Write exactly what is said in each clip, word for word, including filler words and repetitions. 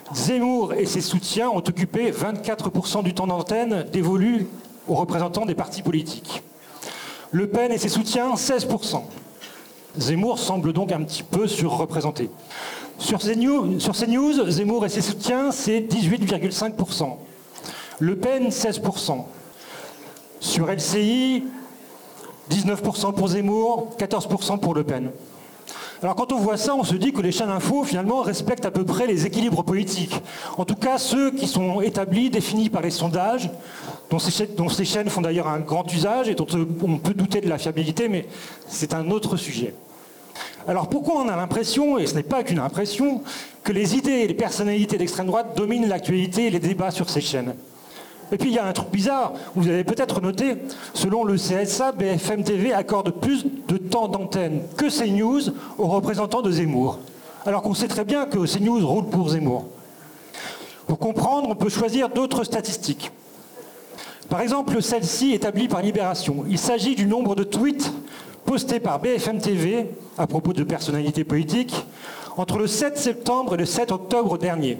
Zemmour et ses soutiens ont occupé vingt-quatre pour cent du temps d'antenne dévolu aux représentants des partis politiques. Le Pen et ses soutiens, seize pour cent. Zemmour semble donc un petit peu surreprésenté. Sur CNews, sur CNews, Zemmour et ses soutiens, c'est dix-huit virgule cinq pour cent. Le Pen, seize pour cent. Sur L C I, dix-neuf pour cent pour Zemmour, quatorze pour cent pour Le Pen. Alors quand on voit ça, on se dit que les chaînes info, finalement, respectent à peu près les équilibres politiques. En tout cas, ceux qui sont établis, définis par les sondages, dont ces chaînes, dont ces chaînes font d'ailleurs un grand usage et dont on peut douter de la fiabilité, mais c'est un autre sujet. Alors pourquoi on a l'impression, et ce n'est pas qu'une impression, que les idées et les personnalités d'extrême droite dominent l'actualité et les débats sur ces chaînes? Et puis il y a un truc bizarre, vous avez peut-être noté, selon le C S A, B F M T V accorde plus de temps d'antenne que CNews aux représentants de Zemmour. Alors qu'on sait très bien que CNews roule pour Zemmour. Pour comprendre, on peut choisir d'autres statistiques. Par exemple, celle-ci établie par Libération. Il s'agit du nombre de tweets postés par B F M T V à propos de personnalités politiques entre le sept septembre et le sept octobre dernier.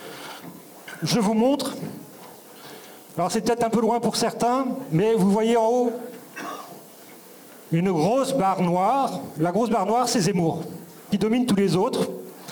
Je vous montre. Alors c'est peut-être un peu loin pour certains, mais vous voyez en haut une grosse barre noire. La grosse barre noire, c'est Zemmour, qui domine tous les autres,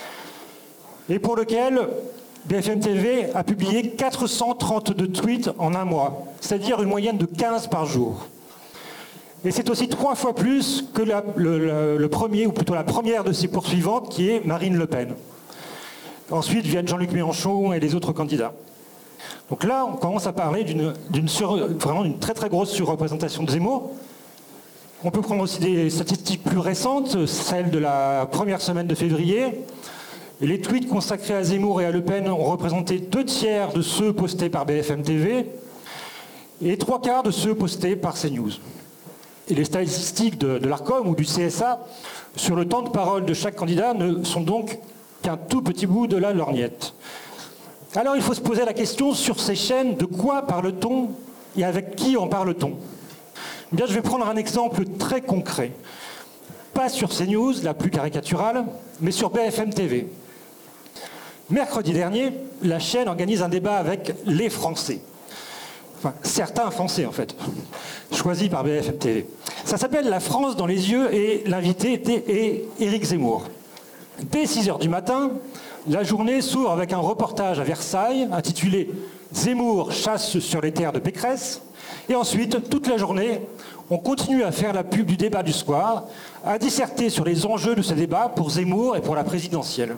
et pour lequel B F M T V a publié quatre cent trente-deux tweets en un mois, c'est-à-dire une moyenne de quinze par jour. Et c'est aussi trois fois plus que la, le, le, le premier, ou plutôt la première de ses poursuivantes, qui est Marine Le Pen. Ensuite viennent Jean-Luc Mélenchon et les autres candidats. Donc là, on commence à parler d'une, d'une sur, vraiment d'une très très grosse surreprésentation de Zemmour. On peut prendre aussi des statistiques plus récentes, celles de la première semaine de février. Et les tweets consacrés à Zemmour et à Le Pen ont représenté deux tiers de ceux postés par B F M T V et trois quarts de ceux postés par CNews. Et les statistiques de, de l'Arcom ou du C S A sur le temps de parole de chaque candidat ne sont donc qu'un tout petit bout de la lorgnette. Alors il faut se poser la question sur ces chaînes, de quoi parle-t-on et avec qui en parle-t-on? Eh bien, je vais prendre un exemple très concret. Pas sur CNews, la plus caricaturale, mais sur B F M T V. Mercredi dernier, la chaîne organise un débat avec les Français. Enfin, certains Français en fait, choisis par B F M T V. Ça s'appelle La France dans les yeux et l'invité était Éric Zemmour. Dès six heures du matin, la journée s'ouvre avec un reportage à Versailles intitulé « Zemmour chasse sur les terres de Pécresse ». Et ensuite, toute la journée, on continue à faire la pub du débat du soir, à disserter sur les enjeux de ce débat pour Zemmour et pour la présidentielle.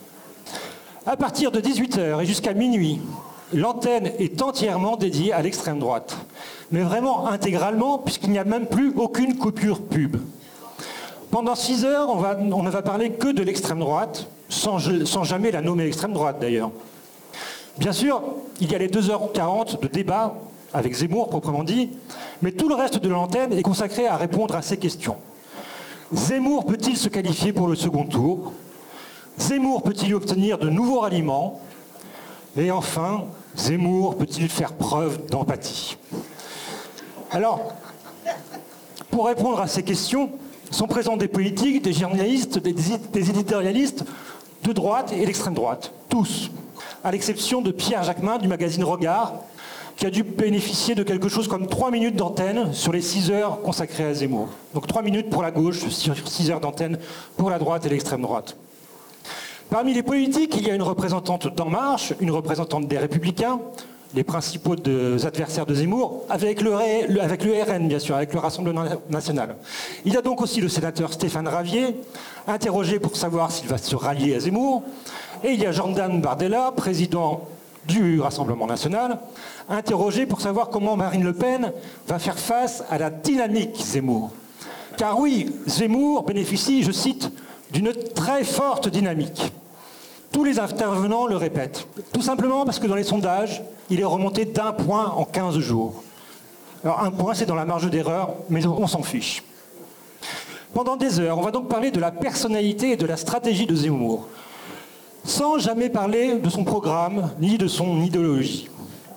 À partir de dix-huit heures et jusqu'à minuit, l'antenne est entièrement dédiée à l'extrême droite. Mais vraiment intégralement, puisqu'il n'y a même plus aucune coupure pub. Pendant six heures, on, va, on ne va parler que de l'extrême droite, sans, sans jamais la nommer extrême droite d'ailleurs. Bien sûr, il y a les deux heures quarante de débat avec Zemmour proprement dit, mais tout le reste de l'antenne est consacré à répondre à ces questions. Zemmour peut-il se qualifier pour le second tour? Zemmour peut-il obtenir de nouveaux ralliements? Et enfin, Zemmour peut-il faire preuve d'empathie? Alors, pour répondre à ces questions, sont présents des politiques, des journalistes, des, des éditorialistes de droite et d'extrême droite, tous, à l'exception de Pierre Jacquemin du magazine Regard, qui a dû bénéficier de quelque chose comme trois minutes d'antenne sur les six heures consacrées à Zemmour. Donc trois minutes pour la gauche, sur six heures d'antenne pour la droite et l'extrême droite. Parmi les politiques, il y a une représentante d'En Marche, une représentante des Républicains, les principaux adversaires de Zemmour, avec le, avec le R N, bien sûr, avec le Rassemblement national. Il y a donc aussi le sénateur Stéphane Ravier, interrogé pour savoir s'il va se rallier à Zemmour. Et il y a Jordan Bardella, président du Rassemblement national, interrogé pour savoir comment Marine Le Pen va faire face à la dynamique Zemmour. Car oui, Zemmour bénéficie, je cite, d'une très forte dynamique. Tous les intervenants le répètent. Tout simplement parce que dans les sondages, il est remonté d'un point en quinze jours. Alors un point, c'est dans la marge d'erreur, mais on s'en fiche. Pendant des heures, on va donc parler de la personnalité et de la stratégie de Zemmour, sans jamais parler de son programme, ni de son idéologie.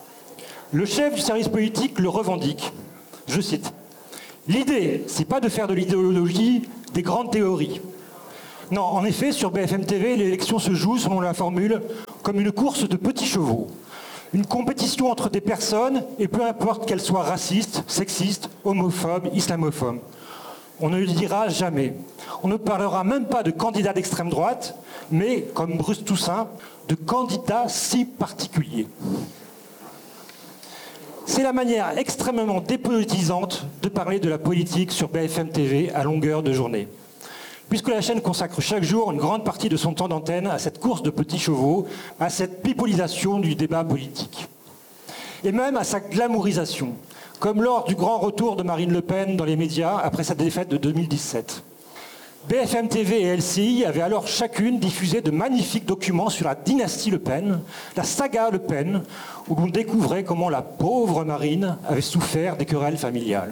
Le chef du service politique le revendique. Je cite, « L'idée, c'est pas de faire de l'idéologie des grandes théories. Non, en effet, sur B F M T V, l'élection se joue selon la formule « comme une course de petits chevaux. Une compétition entre des personnes, et peu importe qu'elles soient racistes, sexistes, homophobes, islamophobes. On ne le dira jamais. On ne parlera même pas de candidats d'extrême droite, mais, comme Bruce Toussaint, de candidats si particuliers. C'est la manière extrêmement dépolitisante de parler de la politique sur B F M T V à longueur de journée. Puisque la chaîne consacre chaque jour une grande partie de son temps d'antenne à cette course de petits chevaux, à cette pipolisation du débat politique. Et même à sa glamourisation, comme lors du grand retour de Marine Le Pen dans les médias après sa défaite de deux mille dix-sept. B F M T V et L C I avaient alors chacune diffusé de magnifiques documents sur la dynastie Le Pen, la saga Le Pen, où l'on découvrait comment la pauvre Marine avait souffert des querelles familiales.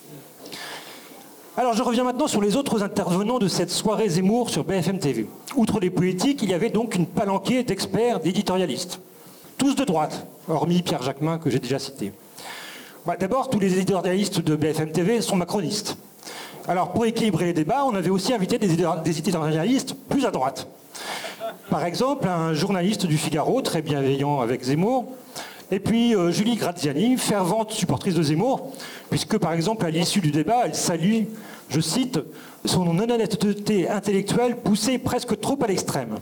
Alors je reviens maintenant sur les autres intervenants de cette soirée Zemmour sur B F M T V. Outre les politiques, il y avait donc une palanquée d'experts, d'éditorialistes. Tous de droite, hormis Pierre Jacquemin que j'ai déjà cité. Bah, d'abord, tous les éditorialistes de B F M T V sont macronistes. Alors pour équilibrer les débats, on avait aussi invité des éditorialistes plus à droite. Par exemple, un journaliste du Figaro, très bienveillant avec Zemmour, et puis euh, Julie Graziani, fervente supportrice de Zemmour, puisque par exemple à l'issue du débat, elle salue, je cite, son honnêteté intellectuelle poussée presque trop à l'extrême.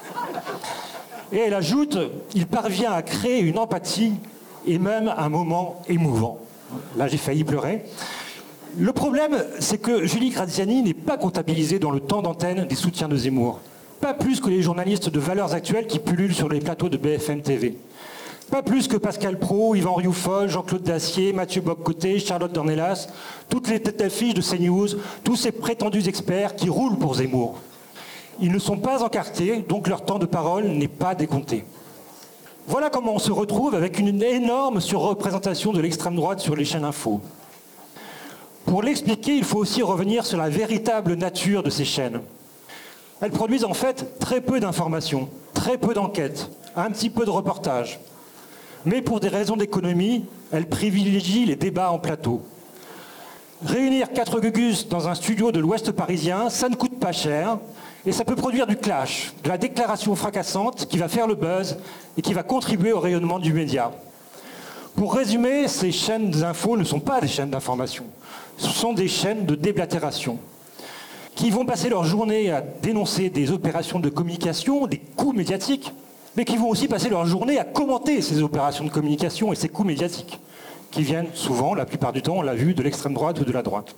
Et elle ajoute, il parvient à créer une empathie et même un moment émouvant. Là j'ai failli pleurer. Le problème, c'est que Julie Graziani n'est pas comptabilisée dans le temps d'antenne des soutiens de Zemmour. Pas plus que les journalistes de Valeurs Actuelles qui pullulent sur les plateaux de B F M T V. Pas plus que Pascal Praud, Yvan Rioufol, Jean-Claude Dacier, Mathieu Bock-Côté, Charlotte Dornelas, toutes les têtes d'affiche de CNews, tous ces prétendus experts qui roulent pour Zemmour. Ils ne sont pas encartés, donc leur temps de parole n'est pas décompté. Voilà comment on se retrouve avec une énorme surreprésentation de l'extrême droite sur les chaînes info. Pour l'expliquer, il faut aussi revenir sur la véritable nature de ces chaînes. Elles produisent en fait très peu d'informations, très peu d'enquêtes, un petit peu de reportages. Mais pour des raisons d'économie, elles privilégient les débats en plateau. Réunir quatre gugus dans un studio de l'Ouest parisien, ça ne coûte pas cher, et ça peut produire du clash, de la déclaration fracassante qui va faire le buzz et qui va contribuer au rayonnement du média. Pour résumer, ces chaînes d'infos ne sont pas des chaînes d'information, ce sont des chaînes de déblatération, qui vont passer leur journée à dénoncer des opérations de communication, des coups médiatiques, mais qui vont aussi passer leur journée à commenter ces opérations de communication et ces coups médiatiques, qui viennent souvent, la plupart du temps, on l'a vu, de l'extrême droite ou de la droite.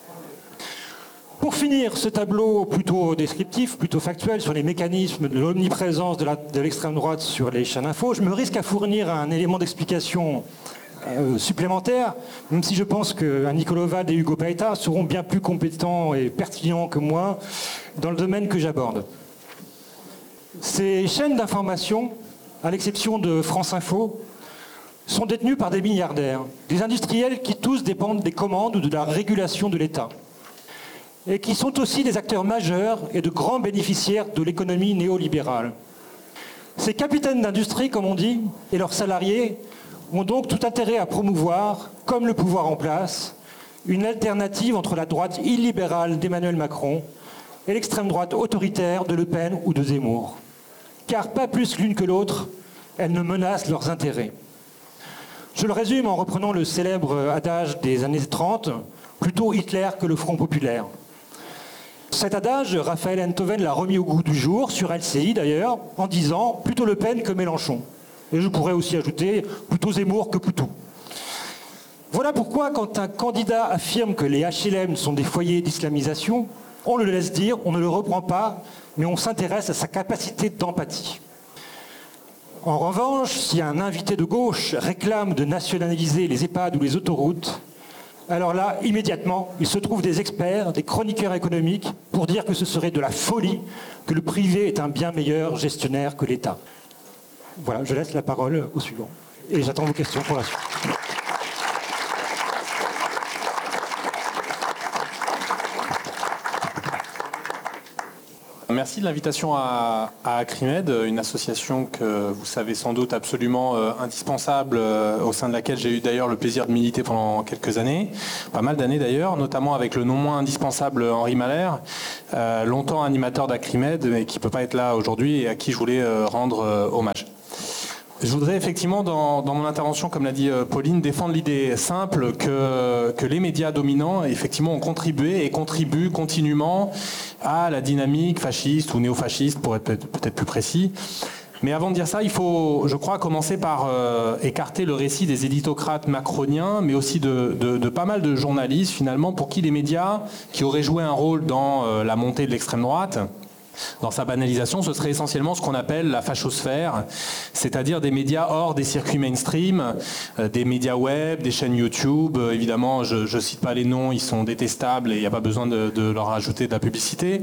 Pour finir ce tableau plutôt descriptif, plutôt factuel sur les mécanismes de l'omniprésence de l'extrême droite sur les chaînes info, je me risque à fournir un élément d'explication euh, supplémentaire, même si je pense que Nicolas Valde et Hugo Paeta seront bien plus compétents et pertinents que moi dans le domaine que j'aborde. Ces chaînes d'information, à l'exception de France Info, sont détenues par des milliardaires, des industriels qui tous dépendent des commandes ou de la régulation de l'État, et qui sont aussi des acteurs majeurs et de grands bénéficiaires de l'économie néolibérale. Ces capitaines d'industrie, comme on dit, et leurs salariés ont donc tout intérêt à promouvoir, comme le pouvoir en place, une alternative entre la droite illibérale d'Emmanuel Macron et l'extrême droite autoritaire de Le Pen ou de Zemmour. Car pas plus l'une que l'autre, elles ne menacent leurs intérêts. Je le résume en reprenant le célèbre adage des années trente, plutôt Hitler que le Front populaire. Cet adage, Raphaël Enthoven l'a remis au goût du jour, sur L C I d'ailleurs, en disant « plutôt Le Pen que Mélenchon ». Et je pourrais aussi ajouter « plutôt Zemmour que Poutou ». Voilà pourquoi quand un candidat affirme que les H L M sont des foyers d'islamisation, on le laisse dire, on ne le reprend pas, mais on s'intéresse à sa capacité d'empathie. En revanche, si un invité de gauche réclame de nationaliser les EHPAD ou les autoroutes, alors là, immédiatement, il se trouve des experts, des chroniqueurs économiques, pour dire que ce serait de la folie, que le privé est un bien meilleur gestionnaire que l'État. Voilà, je laisse la parole au suivant. Et j'attends vos questions pour la suite. Merci de l'invitation à, à Acrimed, une association que vous savez sans doute absolument euh, indispensable, euh, au sein de laquelle j'ai eu d'ailleurs le plaisir de militer pendant quelques années, pas mal d'années d'ailleurs, notamment avec le non moins indispensable Henri Mahler, euh, longtemps animateur d'Acrimed, mais qui ne peut pas être là aujourd'hui et à qui je voulais euh, rendre euh, hommage. Je voudrais effectivement, dans, dans mon intervention, comme l'a dit Pauline, défendre l'idée simple que, que les médias dominants, effectivement, ont contribué et contribuent continuellement à la dynamique fasciste ou néofasciste, pour être peut-être plus précis. Mais avant de dire ça, il faut, je crois, commencer par euh, écarter le récit des éditocrates macroniens, mais aussi de, de, de pas mal de journalistes, finalement, pour qui les médias, qui auraient joué un rôle dans euh, la montée de l'extrême droite, dans sa banalisation, ce serait essentiellement ce qu'on appelle la fachosphère, c'est-à-dire des médias hors des circuits mainstream, euh, des médias web, des chaînes YouTube. Euh, évidemment, je ne cite pas les noms, ils sont détestables et il n'y a pas besoin de, de leur ajouter de la publicité.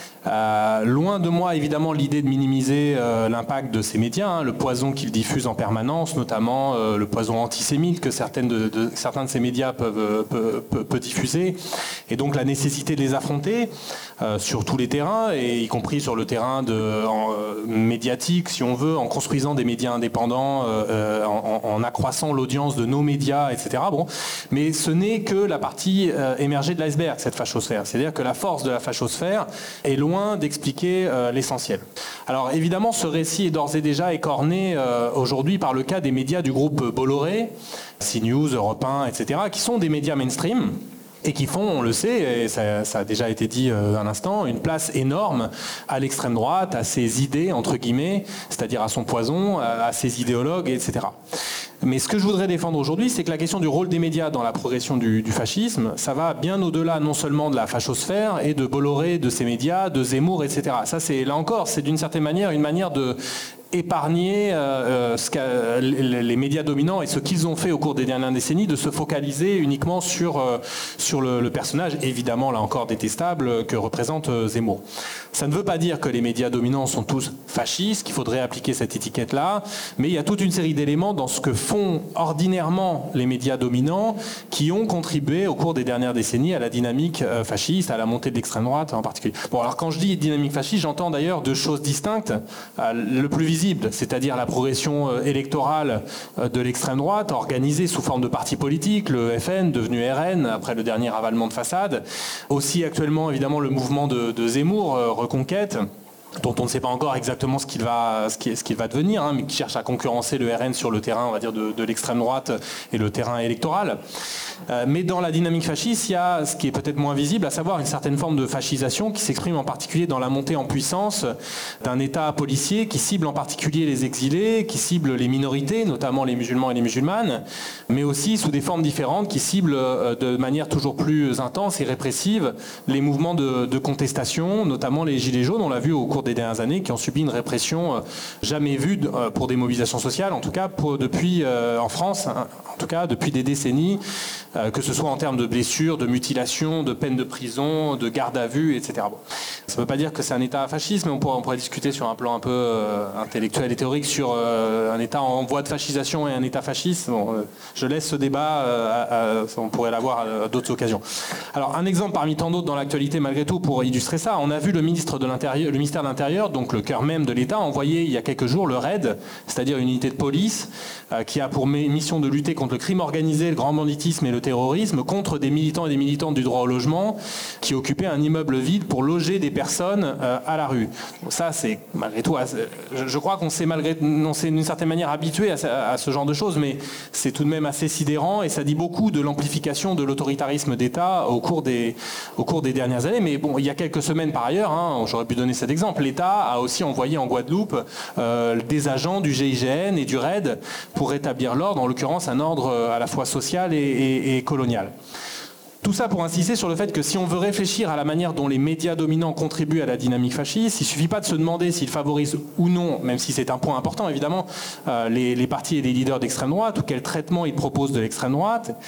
Euh, loin de moi, évidemment, l'idée de minimiser euh, l'impact de ces médias, hein, le poison qu'ils diffusent en permanence, notamment euh, le poison antisémite que certaines de, de, certains de ces médias peuvent, peuvent, peuvent, peuvent diffuser, et donc la nécessité de les affronter euh, sur tous les terrains, et y compris sur le terrain de, en, euh, médiatique, si on veut, en construisant des médias indépendants, euh, en, en accroissant l'audience de nos médias, et cetera. Bon, mais ce n'est que la partie euh, émergée de l'iceberg, cette fachosphère. C'est-à-dire que la force de la fachosphère est loin d'expliquer euh, l'essentiel. Alors évidemment, ce récit est d'ores et déjà écorné euh, aujourd'hui par le cas des médias du groupe Bolloré, CNews, Europe un, et cetera, qui sont des médias mainstream et qui font, on le sait, et ça, ça a déjà été dit euh, un instant, une place énorme à l'extrême droite, à ses idées, entre guillemets, c'est-à-dire à son poison, à, à ses idéologues, et cetera. Mais ce que je voudrais défendre aujourd'hui, c'est que la question du rôle des médias dans la progression du, du fascisme, ça va bien au-delà non seulement de la fachosphère et de Bolloré, de ses médias, de Zemmour, et cetera. Ça, c'est, là encore, c'est d'une certaine manière une manière de épargner euh, ce qu'a, les médias dominants et ce qu'ils ont fait au cours des dernières décennies, de se focaliser uniquement sur, euh, sur le, le personnage, évidemment là encore détestable, que représente euh, Zemmour. Ça ne veut pas dire que les médias dominants sont tous fascistes, qu'il faudrait appliquer cette étiquette-là, mais il y a toute une série d'éléments dans ce que font ordinairement les médias dominants qui ont contribué au cours des dernières décennies à la dynamique euh, fasciste, à la montée de l'extrême droite en particulier. Bon, alors quand je dis dynamique fasciste, j'entends d'ailleurs deux choses distinctes. Euh, le plus visible, c'est-à-dire la progression euh, électorale euh, de l'extrême droite, organisée sous forme de partis politiques, le F N devenu R N après le dernier ravalement de façade. Aussi actuellement, évidemment, le mouvement de, de Zemmour, euh, Reconquête, dont on ne sait pas encore exactement ce qu'il va, ce qu'il, ce qu'il va devenir, hein, mais qui cherche à concurrencer le R N sur le terrain, on va dire, de, de l'extrême droite et le terrain électoral. Euh, mais dans la dynamique fasciste, il y a ce qui est peut-être moins visible, à savoir une certaine forme de fascisation qui s'exprime en particulier dans la montée en puissance d'un État policier qui cible en particulier les exilés, qui cible les minorités, notamment les musulmans et les musulmanes, mais aussi sous des formes différentes qui ciblent euh, de manière toujours plus intense et répressive les mouvements de, de contestation, notamment les gilets jaunes, on l'a vu au cours des dernières années, qui ont subi une répression jamais vue pour des mobilisations sociales, en tout cas pour, depuis, euh, en France, en tout cas depuis des décennies, euh, que ce soit en termes de blessures, de mutilations, de peines de prison, de garde à vue, et cetera. Bon. Ça ne veut pas dire que c'est un État fasciste, mais on pourrait, on pourrait discuter sur un plan un peu euh, intellectuel et théorique sur euh, un État en voie de fascisation et un État fasciste. Bon, euh, je laisse ce débat, euh, à, à, on pourrait l'avoir à d'autres occasions. Alors un exemple parmi tant d'autres dans l'actualité malgré tout pour illustrer ça, on a vu le ministre de l'Intérieur, le ministère de l'Intérieur, donc le cœur même de l'État, envoyer il y a quelques jours le R A I D, c'est-à-dire une unité de police euh, qui a pour mission de lutter contre le crime organisé, le grand banditisme et le terrorisme, contre des militants et des militantes du droit au logement qui occupaient un immeuble vide pour loger des personnes euh, à la rue. Donc ça, c'est malgré tout, je, je crois qu'on s'est malgré, on s'est d'une certaine manière habitué à, à ce genre de choses, mais c'est tout de même assez sidérant et ça dit beaucoup de l'amplification de l'autoritarisme d'État au cours des, au cours des dernières années. Mais bon, il y a quelques semaines par ailleurs, hein, j'aurais pu donner cet exemple, l'État a aussi envoyé en Guadeloupe euh, des agents du G I G N et du R A I D pour rétablir l'ordre, en l'occurrence un ordre à la fois social et, et, et colonial. Tout ça pour insister sur le fait que si on veut réfléchir à la manière dont les médias dominants contribuent à la dynamique fasciste, il ne suffit pas de se demander s'ils favorisent ou non, même si c'est un point important évidemment, euh, les, les partis et les leaders d'extrême droite, ou quel traitement ils proposent de l'extrême droite.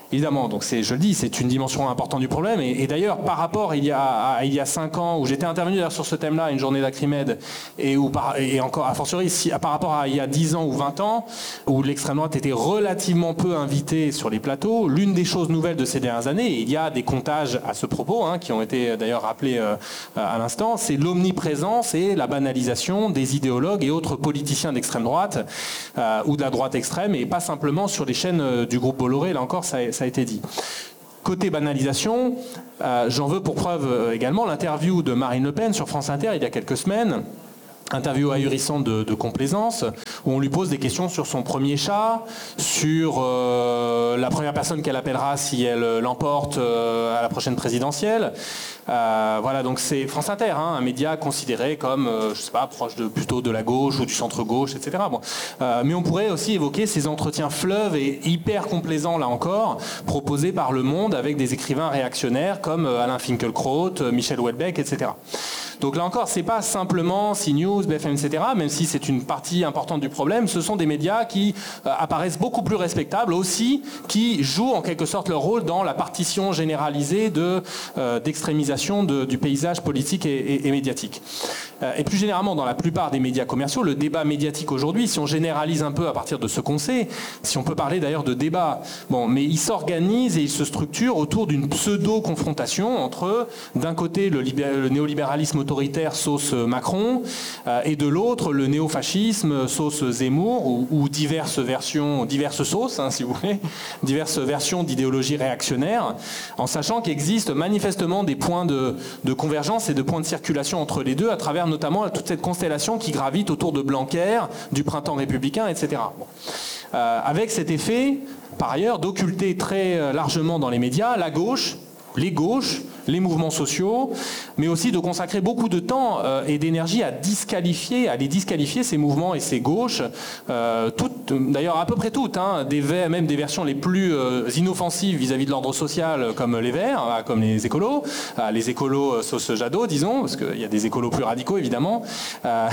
Évidemment, donc c'est, je le dis, c'est une dimension importante du problème. Et, et d'ailleurs, par rapport il y a, à, il y a cinq ans, où j'étais intervenu sur ce thème-là, une journée d'Acrimed, et, où, par, et encore, a fortiori, si, par rapport à il y a dix ans ou vingt ans, où l'extrême droite était relativement peu invitée sur les plateaux, l'une des choses nouvelles de ces dernières années, et il y a des comptages à ce propos, hein, qui ont été d'ailleurs rappelés euh, à l'instant, c'est l'omniprésence et la banalisation des idéologues et autres politiciens d'extrême droite, euh, ou de la droite extrême, et pas simplement sur les chaînes euh, du groupe Bolloré, là encore, ça, ça a été dit. Côté banalisation, euh, j'en veux pour preuve euh, également l'interview de Marine Le Pen sur France Inter il y a quelques semaines, interview ahurissante de, de complaisance, où on lui pose des questions sur son premier chat, sur euh, la première personne qu'elle appellera si elle l'emporte euh, à la prochaine présidentielle. Euh, voilà, donc c'est France Inter, hein, un média considéré comme, euh, je sais pas, proche de, plutôt de la gauche ou du centre-gauche, et cetera. Bon. Euh, mais on pourrait aussi évoquer ces entretiens fleuves et hyper complaisants, là encore, proposés par Le Monde avec des écrivains réactionnaires comme Alain Finkielkraut, Michel Houellebecq, et cetera. Donc là encore, c'est pas simplement CNews, B F M, et cetera, même si c'est une partie importante du problème, ce sont des médias qui euh, apparaissent beaucoup plus respectables aussi, qui jouent en quelque sorte leur rôle dans la partition généralisée de, euh, d'extrémisation De, du paysage politique et, et, et médiatique. Euh, et plus généralement, dans la plupart des médias commerciaux, le débat médiatique aujourd'hui, si on généralise un peu à partir de ce qu'on sait, si on peut parler d'ailleurs de débat, bon, mais il s'organise et il se structure autour d'une pseudo-confrontation entre, d'un côté, le, libé- le néolibéralisme autoritaire sauce Macron, euh, et de l'autre, le néofascisme sauce Zemmour, ou, ou diverses versions, diverses sauces, hein, si vous voulez, diverses versions d'idéologie réactionnaire, en sachant qu'il existe manifestement des points De, de convergence et de points de circulation entre les deux, à travers notamment toute cette constellation qui gravite autour de Blanquer, du printemps républicain, et cetera. Bon. Euh, avec cet effet, par ailleurs, d'occulter très largement dans les médias la gauche, les gauches, les mouvements sociaux, mais aussi de consacrer beaucoup de temps euh, et d'énergie à disqualifier, à les disqualifier, ces mouvements et ces gauches, euh, toutes, d'ailleurs à peu près toutes, hein, des, même des versions les plus euh, inoffensives vis-à-vis de l'ordre social, comme les Verts, comme les écolos, euh, les écolos sauce Jadot, disons, parce qu'il y a des écolos plus radicaux, évidemment. Euh,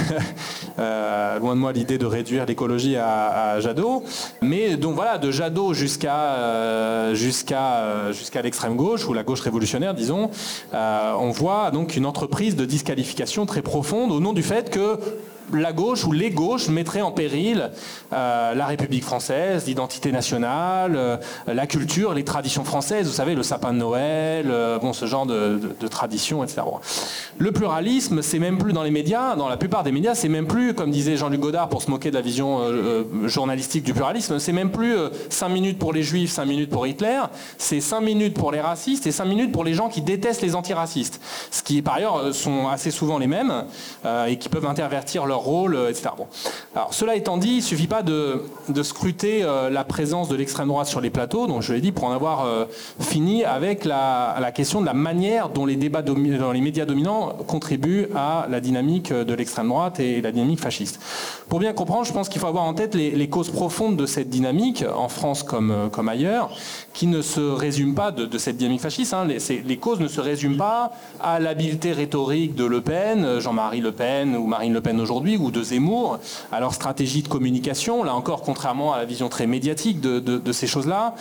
euh, loin de moi l'idée de réduire l'écologie à, à Jadot, mais donc voilà, de Jadot jusqu'à euh, jusqu'à jusqu'à l'extrême gauche, ou la gauche révolutionnaire, disons, Euh, on voit donc une entreprise de disqualification très profonde au nom du fait que la gauche ou les gauches mettraient en péril euh, la République française, l'identité nationale, euh, la culture, les traditions françaises, vous savez, le sapin de Noël, euh, bon, ce genre de, de, de traditions, et cetera. Bon. Le pluralisme, c'est même plus dans les médias, dans la plupart des médias, c'est même plus, comme disait Jean-Luc Godard pour se moquer de la vision euh, journalistique du pluralisme, c'est même plus euh, cinq minutes pour les juifs, cinq minutes pour Hitler, c'est cinq minutes pour les racistes et cinq minutes pour les gens qui détestent les antiracistes. Ce qui, par ailleurs, sont assez souvent les mêmes euh, et qui peuvent intervertir leur rôle, et cetera. Bon. Alors, cela étant dit, il ne suffit pas de, de scruter euh, la présence de l'extrême droite sur les plateaux, donc je l'ai dit, pour en avoir euh, fini avec la, la question de la manière dont les débats domi- dans les médias dominants contribuent à la dynamique de l'extrême droite et la dynamique fasciste. Pour bien comprendre, je pense qu'il faut avoir en tête les, les causes profondes de cette dynamique, en France comme, comme ailleurs, qui ne se résument pas de, de cette dynamique fasciste. Hein. Les, les causes ne se résument pas à l'habileté rhétorique de Le Pen, Jean-Marie Le Pen ou Marine Le Pen aujourd'hui, ou de Zemmour, à leur stratégie de communication, là encore, contrairement à la vision très médiatique de, de, de ces choses-là.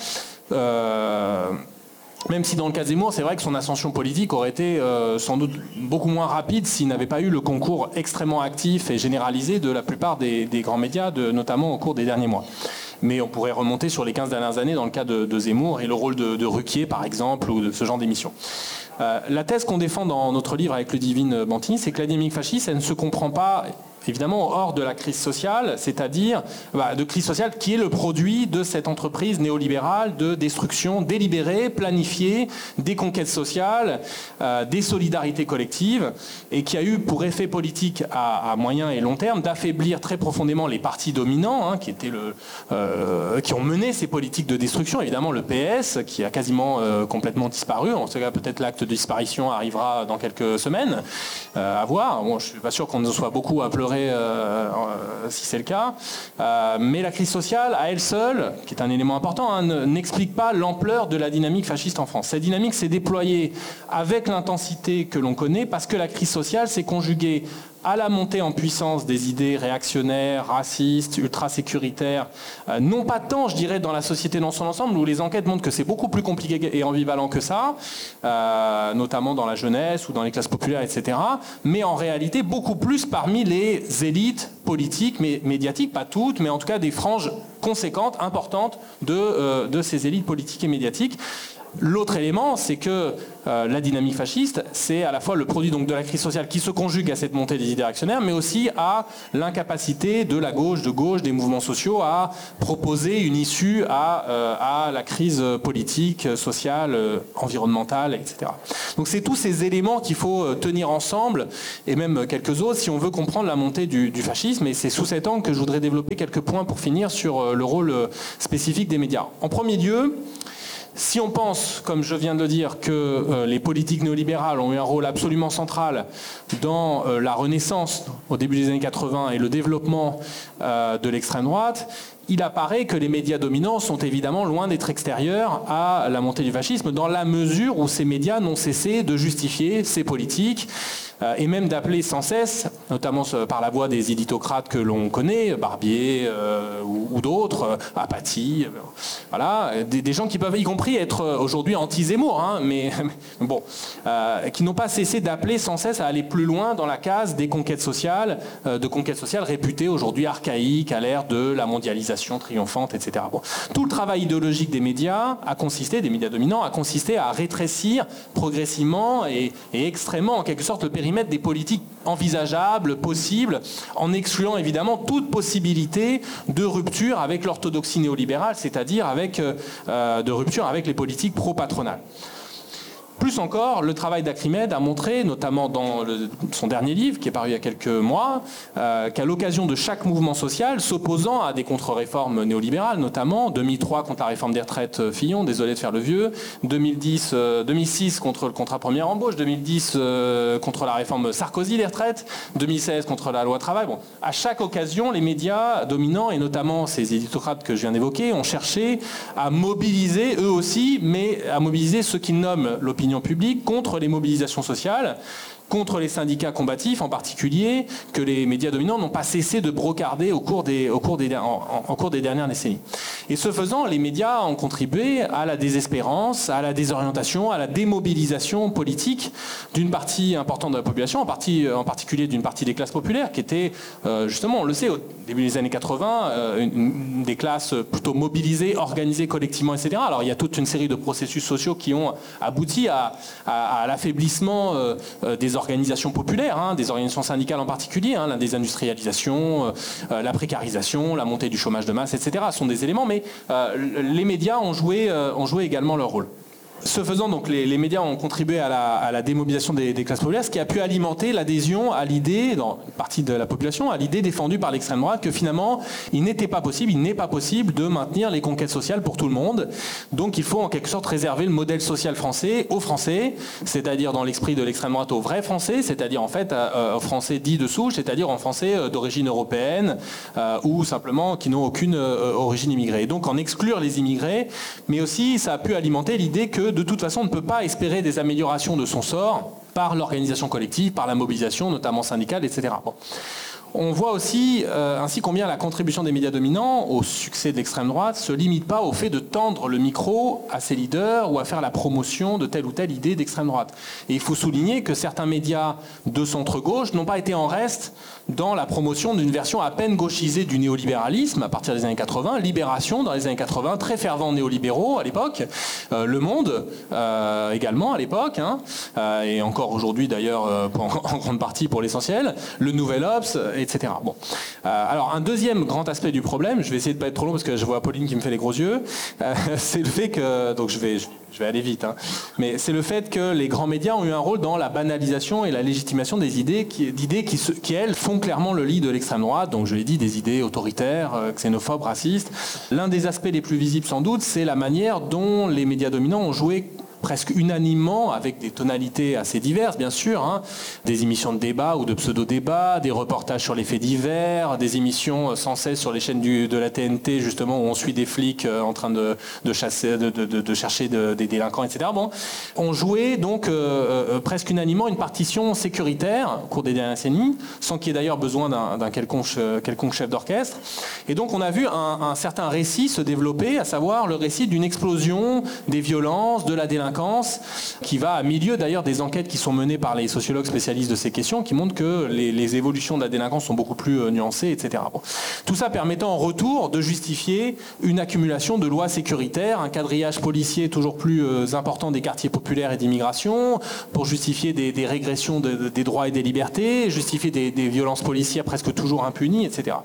Euh, même si dans le cas de Zemmour, c'est vrai que son ascension politique aurait été euh, sans doute beaucoup moins rapide s'il n'avait pas eu le concours extrêmement actif et généralisé de la plupart des, des grands médias, de, notamment au cours des derniers mois. Mais on pourrait remonter sur les quinze dernières années dans le cas de, de Zemmour et le rôle de, de Ruquier, par exemple, ou de ce genre d'émission. Euh, la thèse qu'on défend dans notre livre avec Ludivine Bantini, c'est que la dynamique fasciste, elle ne se comprend pas évidemment hors de la crise sociale, c'est-à-dire bah, de crise sociale qui est le produit de cette entreprise néolibérale de destruction délibérée, planifiée, des conquêtes sociales, euh, des solidarités collectives, et qui a eu pour effet politique à, à moyen et long terme d'affaiblir très profondément les partis dominants, hein, qui, étaient le, euh, qui ont mené ces politiques de destruction. Évidemment le P S, qui a quasiment euh, complètement disparu, en tout cas peut-être l'acte de disparition arrivera dans quelques semaines, euh, à voir. Bon, je ne suis pas sûr qu'on en soit beaucoup à pleurer Euh, euh, si c'est le cas, euh, mais la crise sociale à elle seule, qui est un élément important, hein, n'explique pas l'ampleur de la dynamique fasciste en France. Cette dynamique s'est déployée avec l'intensité que l'on connaît parce que la crise sociale s'est conjuguée à la montée en puissance des idées réactionnaires, racistes, ultra-sécuritaires, euh, non pas tant, je dirais, dans la société dans son ensemble, où les enquêtes montrent que c'est beaucoup plus compliqué et ambivalent que ça, euh, notamment dans la jeunesse ou dans les classes populaires, et cetera, mais en réalité beaucoup plus parmi les élites politiques, mais médiatiques, pas toutes, mais en tout cas des franges conséquentes, importantes de, euh, de ces élites politiques et médiatiques. L'autre élément, c'est que euh, la dynamique fasciste, c'est à la fois le produit donc, de la crise sociale qui se conjugue à cette montée des idées réactionnaires, mais aussi à l'incapacité de la gauche, de gauche, des mouvements sociaux à proposer une issue à, euh, à la crise politique, sociale, euh, environnementale, et cetera. Donc c'est tous ces éléments qu'il faut tenir ensemble, et même quelques autres, si on veut comprendre la montée du, du fascisme. Et c'est sous cet angle que je voudrais développer quelques points pour finir sur le rôle spécifique des médias. En premier lieu, si on pense, comme je viens de le dire, que euh, les politiques néolibérales ont eu un rôle absolument central dans euh, la renaissance au début des années quatre-vingts et le développement euh, de l'extrême droite, il apparaît que les médias dominants sont évidemment loin d'être extérieurs à la montée du fascisme, dans la mesure où ces médias n'ont cessé de justifier ces politiques euh, et même d'appeler sans cesse, notamment par la voix des éditocrates que l'on connaît, Barbier euh, ou, ou d'autres, euh, Apathy, euh, voilà, des, des gens qui peuvent y compris être aujourd'hui anti-Zemmour, hein, mais, mais bon, euh, qui n'ont pas cessé d'appeler sans cesse à aller plus loin dans la case des conquêtes sociales, euh, de conquêtes sociales réputées aujourd'hui archaïques à l'ère de la mondialisation triomphante, et cetera. Bon. Tout le travail idéologique des médias a consisté, des médias dominants, a consisté à rétrécir progressivement et, et extrêmement, en quelque sorte, le périmètre des politiques envisageables, possibles, en excluant évidemment toute possibilité de rupture avec l'orthodoxie néolibérale, c'est-à-dire avec, euh, de rupture avec les politiques pro-patronales. Plus encore, le travail d'Acrimed a montré, notamment dans le, son dernier livre, qui est paru il y a quelques mois, euh, qu'à l'occasion de chaque mouvement social, s'opposant à des contre-réformes néolibérales, notamment deux mille trois contre la réforme des retraites Fillon, désolé de faire le vieux, deux mille dix, euh, deux mille six contre le contrat première embauche, deux mille dix euh, contre la réforme Sarkozy des retraites, deux mille seize contre la loi travail. Bon, à chaque occasion, les médias dominants, et notamment ces éditocrates que je viens d'évoquer, ont cherché à mobiliser, eux aussi, mais à mobiliser ceux qu'ils nomment l'opinion publique contre les mobilisations sociales, contre les syndicats combatifs en particulier, que les médias dominants n'ont pas cessé de brocarder au cours des, au cours des, en, en, en cours des dernières décennies. Et ce faisant, les médias ont contribué à la désespérance, à la désorientation, à la démobilisation politique d'une partie importante de la population, en, partie, en particulier d'une partie des classes populaires, qui étaient, euh, justement, on le sait, au début des années quatre-vingts, euh, une, une, des classes plutôt mobilisées, organisées collectivement, et cetera. Alors il y a toute une série de processus sociaux qui ont abouti à, à, à l'affaiblissement euh, des organisations populaires, hein, des organisations syndicales en particulier, hein, la désindustrialisation, euh, la précarisation, la montée du chômage de masse, et cetera sont des éléments, mais euh, les médias ont joué, euh, ont joué également leur rôle. Ce faisant, donc, les, les médias ont contribué à la, à la démobilisation des, des classes populaires, ce qui a pu alimenter l'adhésion à l'idée, dans une partie de la population, à l'idée défendue par l'extrême droite, que finalement, il n'était pas possible, il n'est pas possible de maintenir les conquêtes sociales pour tout le monde. Donc il faut en quelque sorte réserver le modèle social français aux Français, c'est-à-dire dans l'esprit de l'extrême droite aux vrais Français, c'est-à-dire en fait euh, aux Français dits de souche, c'est-à-dire aux Français euh, d'origine européenne euh, ou simplement qui n'ont aucune euh, origine immigrée. Et donc en exclure les immigrés, mais aussi ça a pu alimenter l'idée que de toute façon, on ne peut pas espérer des améliorations de son sort par l'organisation collective, par la mobilisation, notamment syndicale, et cetera. Bon. On voit aussi euh, ainsi combien la contribution des médias dominants au succès de l'extrême droite ne se limite pas au fait de tendre le micro à ses leaders ou à faire la promotion de telle ou telle idée d'extrême droite. Et il faut souligner que certains médias de centre-gauche n'ont pas été en reste dans la promotion d'une version à peine gauchisée du néolibéralisme à partir des années quatre-vingts, Libération dans les années quatre-vingts, très fervents néolibéraux à l'époque, euh, Le Monde euh, également à l'époque, hein, euh, et encore aujourd'hui d'ailleurs euh, en, en grande partie pour l'essentiel, Le Nouvel Obs, et cetera. Bon. Euh, alors, un deuxième grand aspect du problème, je vais essayer de ne pas être trop long parce que je vois Pauline qui me fait les gros yeux, euh, c'est le fait que, donc je vais, je vais aller vite, hein, mais c'est le fait que les grands médias ont eu un rôle dans la banalisation et la légitimation des idées qui, d'idées qui, qui, elles, font clairement le lit de l'extrême droite, donc je l'ai dit, des idées autoritaires, euh, xénophobes, racistes. L'un des aspects les plus visibles sans doute, c'est la manière dont les médias dominants ont joué presque unanimement, avec des tonalités assez diverses, bien sûr, hein, des émissions de débat ou de pseudo-débat, des reportages sur les faits divers, des émissions sans cesse sur les chaînes du, de la T N T, justement, où on suit des flics en train de, de, chasser, de, de, de chercher de, des délinquants, et cetera. Bon, on jouait donc euh, euh, presque unanimement une partition sécuritaire au cours des dernières décennies, sans qu'il y ait d'ailleurs besoin d'un, d'un quelconque, quelconque chef d'orchestre. Et donc on a vu un, un certain récit se développer, à savoir le récit d'une explosion des violences, de la délinquance, qui va à milieu d'ailleurs des enquêtes qui sont menées par les sociologues spécialistes de ces questions, qui montrent que les, les évolutions de la délinquance sont beaucoup plus euh, nuancées, et cetera. Bon. Tout ça permettant en retour de justifier une accumulation de lois sécuritaires, un quadrillage policier toujours plus euh, important des quartiers populaires et d'immigration, pour justifier des, des régressions de, de, des droits et des libertés, justifier des, des violences policières presque toujours impunies, et cetera.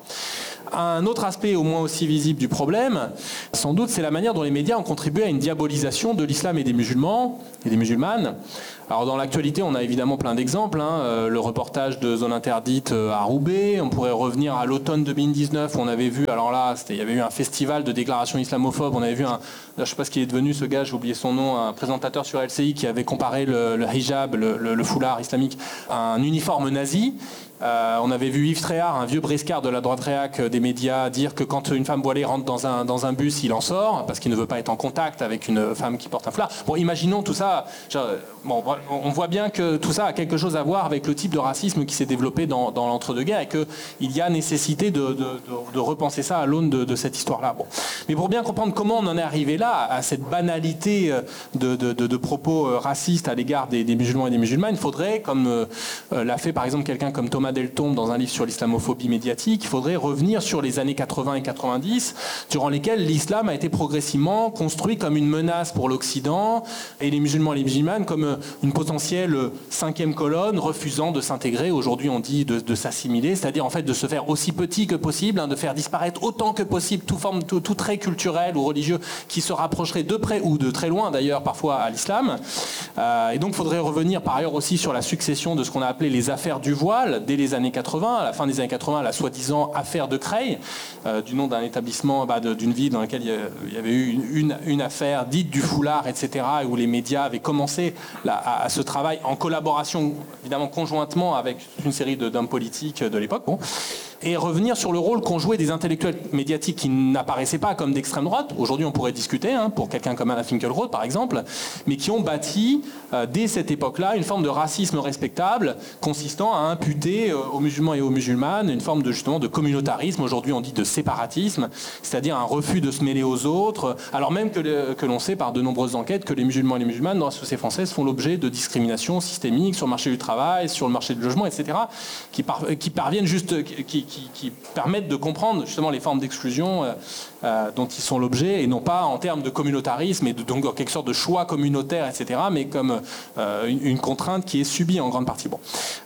Un autre aspect au moins aussi visible du problème, sans doute, c'est la manière dont les médias ont contribué à une diabolisation de l'islam et des musulmans et des musulmanes. Alors dans l'actualité, on a évidemment plein d'exemples. Hein. Euh, le reportage de Zone Interdite à Roubaix. On pourrait revenir à l'automne deux mille dix-neuf où on avait vu, alors là, il y avait eu un festival de déclarations islamophobes. On avait vu, un, je ne sais pas ce qu'il est devenu ce gars, j'ai oublié son nom, un présentateur sur L C I qui avait comparé le, le hijab, le, le, le foulard islamique, à un uniforme nazi. Euh, on avait vu Yves Tréhard, un vieux briscard de la droite réac des médias, dire que quand une femme voilée rentre dans un, dans un bus, il en sort, parce qu'il ne veut pas être en contact avec une femme qui porte un foulard. Bon, imaginons tout ça. Genre, bon, on voit bien que tout ça a quelque chose à voir avec le type de racisme qui s'est développé dans, dans l'entre-deux-guerres et qu'il y a nécessité de, de, de, de repenser ça à l'aune de, de cette histoire-là. Bon. Mais pour bien comprendre comment on en est arrivé là, à cette banalité de, de, de, de propos racistes à l'égard des, des musulmans et des musulmanes, il faudrait, comme euh, l'a fait par exemple quelqu'un comme Thomas Deltombe dans un livre sur l'islamophobie médiatique, il faudrait revenir sur les années quatre-vingts et quatre-vingt-dix, durant lesquelles l'islam a été progressivement construit comme une menace pour l'Occident et les musulmans et les musulmanes comme une potentielle cinquième colonne refusant de s'intégrer. Aujourd'hui, on dit de, de s'assimiler, c'est-à-dire en fait de se faire aussi petit que possible, hein, de faire disparaître autant que possible toute forme, tout, tout trait culturel ou religieux qui se rapprocherait de près ou de très loin d'ailleurs parfois à l'islam. Euh, et donc, il faudrait revenir par ailleurs aussi sur la succession de ce qu'on a appelé les affaires du voile dès les années quatre-vingts. À la fin des années quatre-vingts, la soi-disant affaire de Creil, euh, du nom d'un établissement, bah, de, d'une ville dans laquelle il y avait eu une, une, une affaire dite du foulard, et cetera, et où les médias avaient commencé là, à, à ce travail en collaboration, évidemment conjointement avec une série de, d'hommes politiques de l'époque. Bon. Et revenir sur le rôle qu'ont joué des intellectuels médiatiques qui n'apparaissaient pas comme d'extrême droite. Aujourd'hui, on pourrait discuter, hein, pour quelqu'un comme Anna Finkielkraut, par exemple, mais qui ont bâti, euh, dès cette époque-là, une forme de racisme respectable, consistant à imputer euh, aux musulmans et aux musulmanes une forme de, justement, de communautarisme. Aujourd'hui, on dit de séparatisme, c'est-à-dire un refus de se mêler aux autres, alors même que, le, que l'on sait par de nombreuses enquêtes que les musulmans et les musulmanes dans la société française font l'objet de discriminations systémiques sur le marché du travail, sur le marché du logement, et cetera, qui, par, qui parviennent juste... Qui, Qui, qui permettent de comprendre justement les formes d'exclusion euh, euh, dont ils sont l'objet, et non pas en termes de communautarisme et de, donc en quelque sorte de choix communautaire, et cetera, mais comme euh, une, une contrainte qui est subie en grande partie. Bon.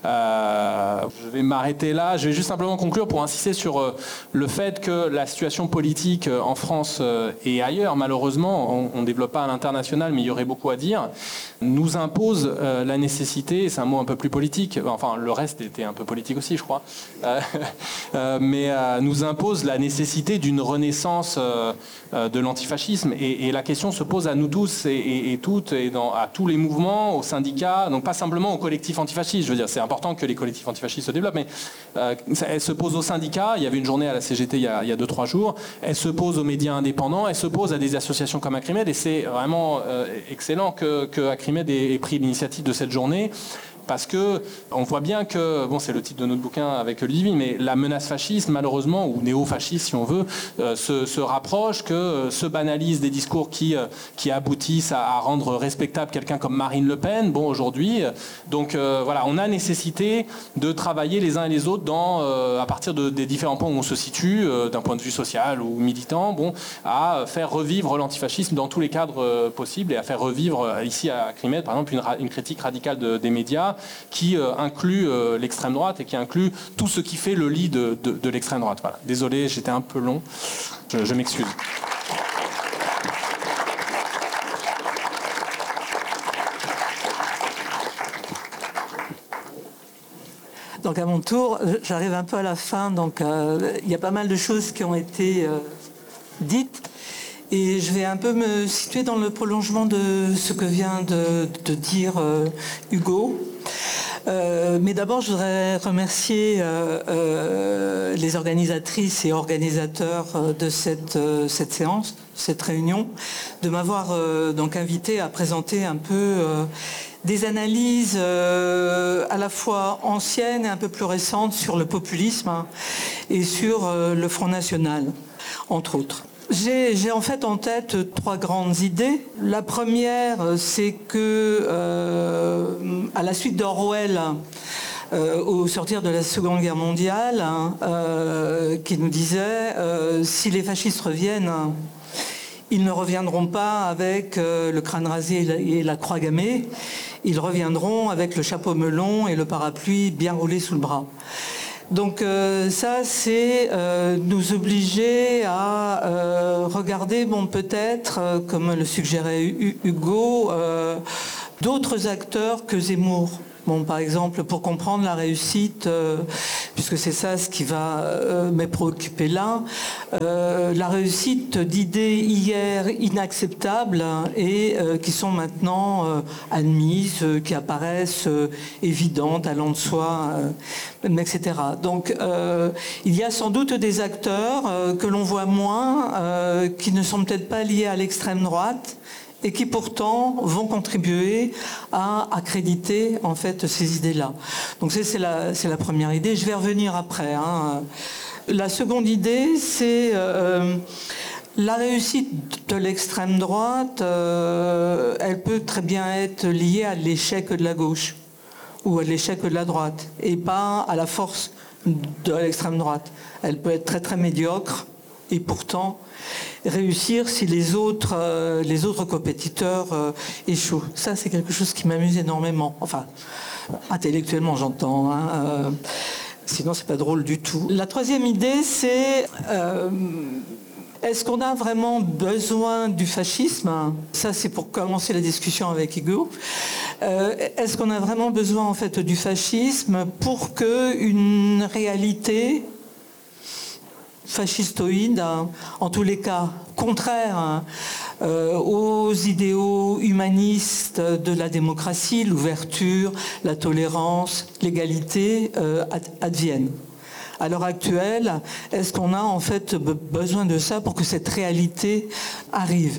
Euh, je vais m'arrêter là. Je vais juste simplement conclure pour insister sur euh, le fait que la situation politique euh, en France euh, et ailleurs, malheureusement, on ne développe pas à l'international, mais il y aurait beaucoup à dire, nous impose euh, la nécessité, c'est un mot un peu plus politique, enfin le reste était un peu politique aussi, je crois, euh, Euh, mais euh, nous impose la nécessité d'une renaissance euh, euh, de l'antifascisme. Et, et la question se pose à nous tous et, et, et toutes, et dans, à tous les mouvements, aux syndicats, donc pas simplement aux collectifs antifascistes. Je veux dire, c'est important que les collectifs antifascistes se développent, mais euh, elle se pose aux syndicats. Il y avait une journée à la C G T il y a, il y a deux, trois jours. Elle se pose aux médias indépendants. Elle se pose à des associations comme Acrimed. Et c'est vraiment euh, excellent que, que Acrimed ait, ait pris l'initiative de cette journée. Parce que on voit bien que, bon, c'est le titre de notre bouquin avec Olivier, mais la menace fasciste, malheureusement, ou néo-fasciste si on veut, euh, se, se rapproche, que euh, se banalisent des discours qui, euh, qui aboutissent à, à rendre respectable quelqu'un comme Marine Le Pen, bon, aujourd'hui. Donc euh, voilà, on a nécessité de travailler les uns et les autres dans, euh, à partir de, des différents points où on se situe, euh, d'un point de vue social ou militant, bon, à faire revivre l'antifascisme dans tous les cadres euh, possibles et à faire revivre, euh, ici à Acrimed, par exemple, une, une critique radicale de, des médias, qui euh, inclut euh, l'extrême droite et qui inclut tout ce qui fait le lit de, de, de l'extrême droite. Voilà. Désolé, j'étais un peu long. Je, je m'excuse. Donc à mon tour, j'arrive un peu à la fin. Donc euh, il y a pas mal de choses qui ont été euh, dites. Et je vais un peu me situer dans le prolongement de ce que vient de, de dire euh, Hugo. Euh, mais d'abord, je voudrais remercier euh, euh, les organisatrices et organisateurs de cette, euh, cette séance, cette réunion, de m'avoir euh, donc invité à présenter un peu euh, des analyses euh, à la fois anciennes et un peu plus récentes sur le populisme hein, et sur euh, le Front National, entre autres. J'ai, j'ai en fait en tête trois grandes idées. La première, c'est que euh, à la suite d'Orwell, euh, au sortir de la Seconde Guerre mondiale, hein, euh, qui nous disait euh, si les fascistes reviennent, ils ne reviendront pas avec euh, le crâne rasé et la, et la croix gammée, ils reviendront avec le chapeau melon et le parapluie bien roulé sous le bras. Donc euh, ça, c'est euh, nous obliger à euh, regarder, bon, peut-être, euh, comme le suggérait Hugo, euh, d'autres acteurs que Zemmour. Bon, par exemple, pour comprendre la réussite, euh, puisque c'est ça ce qui va euh, me préoccuper là, euh, la réussite d'idées hier inacceptables hein, et euh, qui sont maintenant euh, admises, euh, qui apparaissent euh, évidentes, allant de soi, euh, et cetera. Donc, euh, il y a sans doute des acteurs euh, que l'on voit moins, euh, qui ne sont peut-être pas liés à l'extrême droite, et qui pourtant vont contribuer à accréditer en fait ces idées-là. Donc c'est, c'est, la, c'est la première idée. Je vais revenir après. Hein. La seconde idée, c'est euh, la réussite de l'extrême droite. Euh, elle peut très bien être liée à l'échec de la gauche ou à l'échec de la droite, et pas à la force de l'extrême droite. Elle peut être très très médiocre et pourtant réussir si les autres, euh, les autres compétiteurs euh, échouent. Ça, c'est quelque chose qui m'amuse énormément. Enfin, intellectuellement, j'entends. Hein, euh, sinon, c'est pas drôle du tout. La troisième idée, c'est euh, est-ce qu'on a vraiment besoin du fascisme ? Ça, c'est pour commencer la discussion avec Hugo. Euh, est-ce qu'on a vraiment besoin, en fait, du fascisme pour qu'une réalité fascistoïde, hein, en tous les cas contraire hein, euh, aux idéaux humanistes de la démocratie, l'ouverture, la tolérance, l'égalité euh, adviennent. À l'heure actuelle, est-ce qu'on a en fait besoin de ça pour que cette réalité arrive ?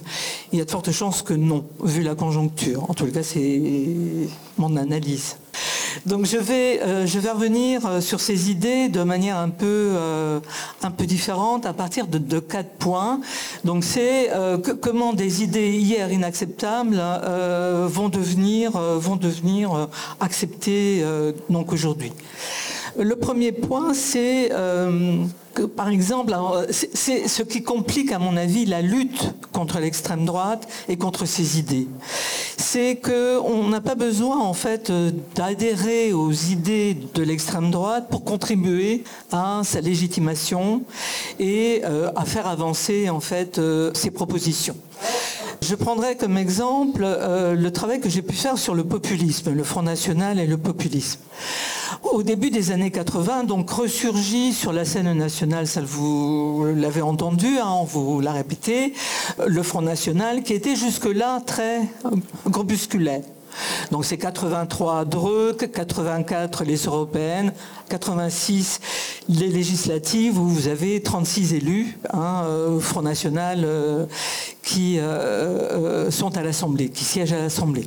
Il y a de fortes chances que non, vu la conjoncture. En tout cas, c'est mon analyse. Donc je vais, euh, je vais revenir sur ces idées de manière un peu, euh, un peu différente à partir de, de quatre points. Donc c'est euh, que, comment des idées hier inacceptables euh, vont devenir, euh, vont devenir euh, acceptées euh, donc aujourd'hui. Le premier point, c'est euh, que, par exemple, c'est, c'est ce qui complique, à mon avis, la lutte contre l'extrême droite et contre ses idées. C'est qu'on n'a pas besoin, en fait, d'adhérer aux idées de l'extrême droite pour contribuer à sa légitimation et euh, à faire avancer, en fait, euh, ses propositions. Je prendrai comme exemple euh, le travail que j'ai pu faire sur le populisme, le Front National et le populisme. Au début des années quatre-vingts, donc ressurgit sur la scène nationale, ça vous l'avez entendu, hein, on vous l'a répété, le Front National qui était jusque-là très groupusculaire. Donc c'est quatre-vingt-trois Dreux, quatre-vingt-quatre les européennes, quatre-vingt-six les législatives où vous avez trente-six élus, hein, euh, Front National, euh, qui euh, euh, sont à l'Assemblée, qui siègent à l'Assemblée.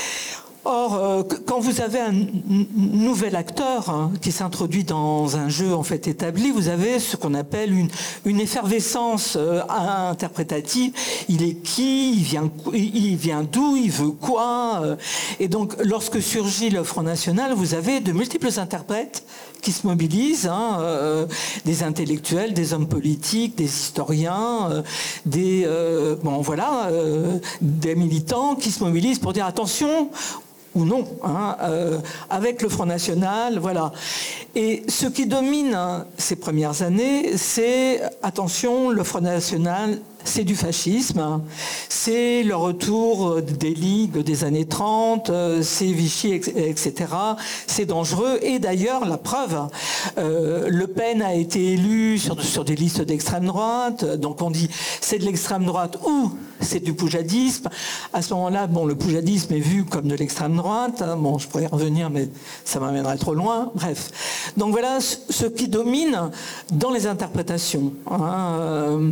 Or, euh, quand vous avez un n- nouvel acteur hein, qui s'introduit dans un jeu en fait établi, vous avez ce qu'on appelle une, une effervescence euh, interprétative. Il est qui ? Il vient, il vient d'où ? Il veut quoi ? euh, Et donc, lorsque surgit le Front National, vous avez de multiples interprètes qui se mobilisent, hein, euh, des intellectuels, des hommes politiques, des historiens, euh, des euh, bon voilà, euh, des militants qui se mobilisent pour dire attention. Ou non, hein, euh, avec le Front National, voilà. Et ce qui domine hein, ces premières années, c'est, attention, le Front National c'est du fascisme, c'est le retour des ligues des années trente, c'est Vichy, et cetera. C'est dangereux. Et d'ailleurs, la preuve, euh, Le Pen a été élu sur, sur des listes d'extrême droite. Donc on dit c'est de l'extrême droite ou c'est du poujadisme. À ce moment-là, bon, le poujadisme est vu comme de l'extrême droite. Bon, je pourrais y revenir, mais ça m'amènerait trop loin. Bref. Donc voilà ce qui domine dans les interprétations. Hein.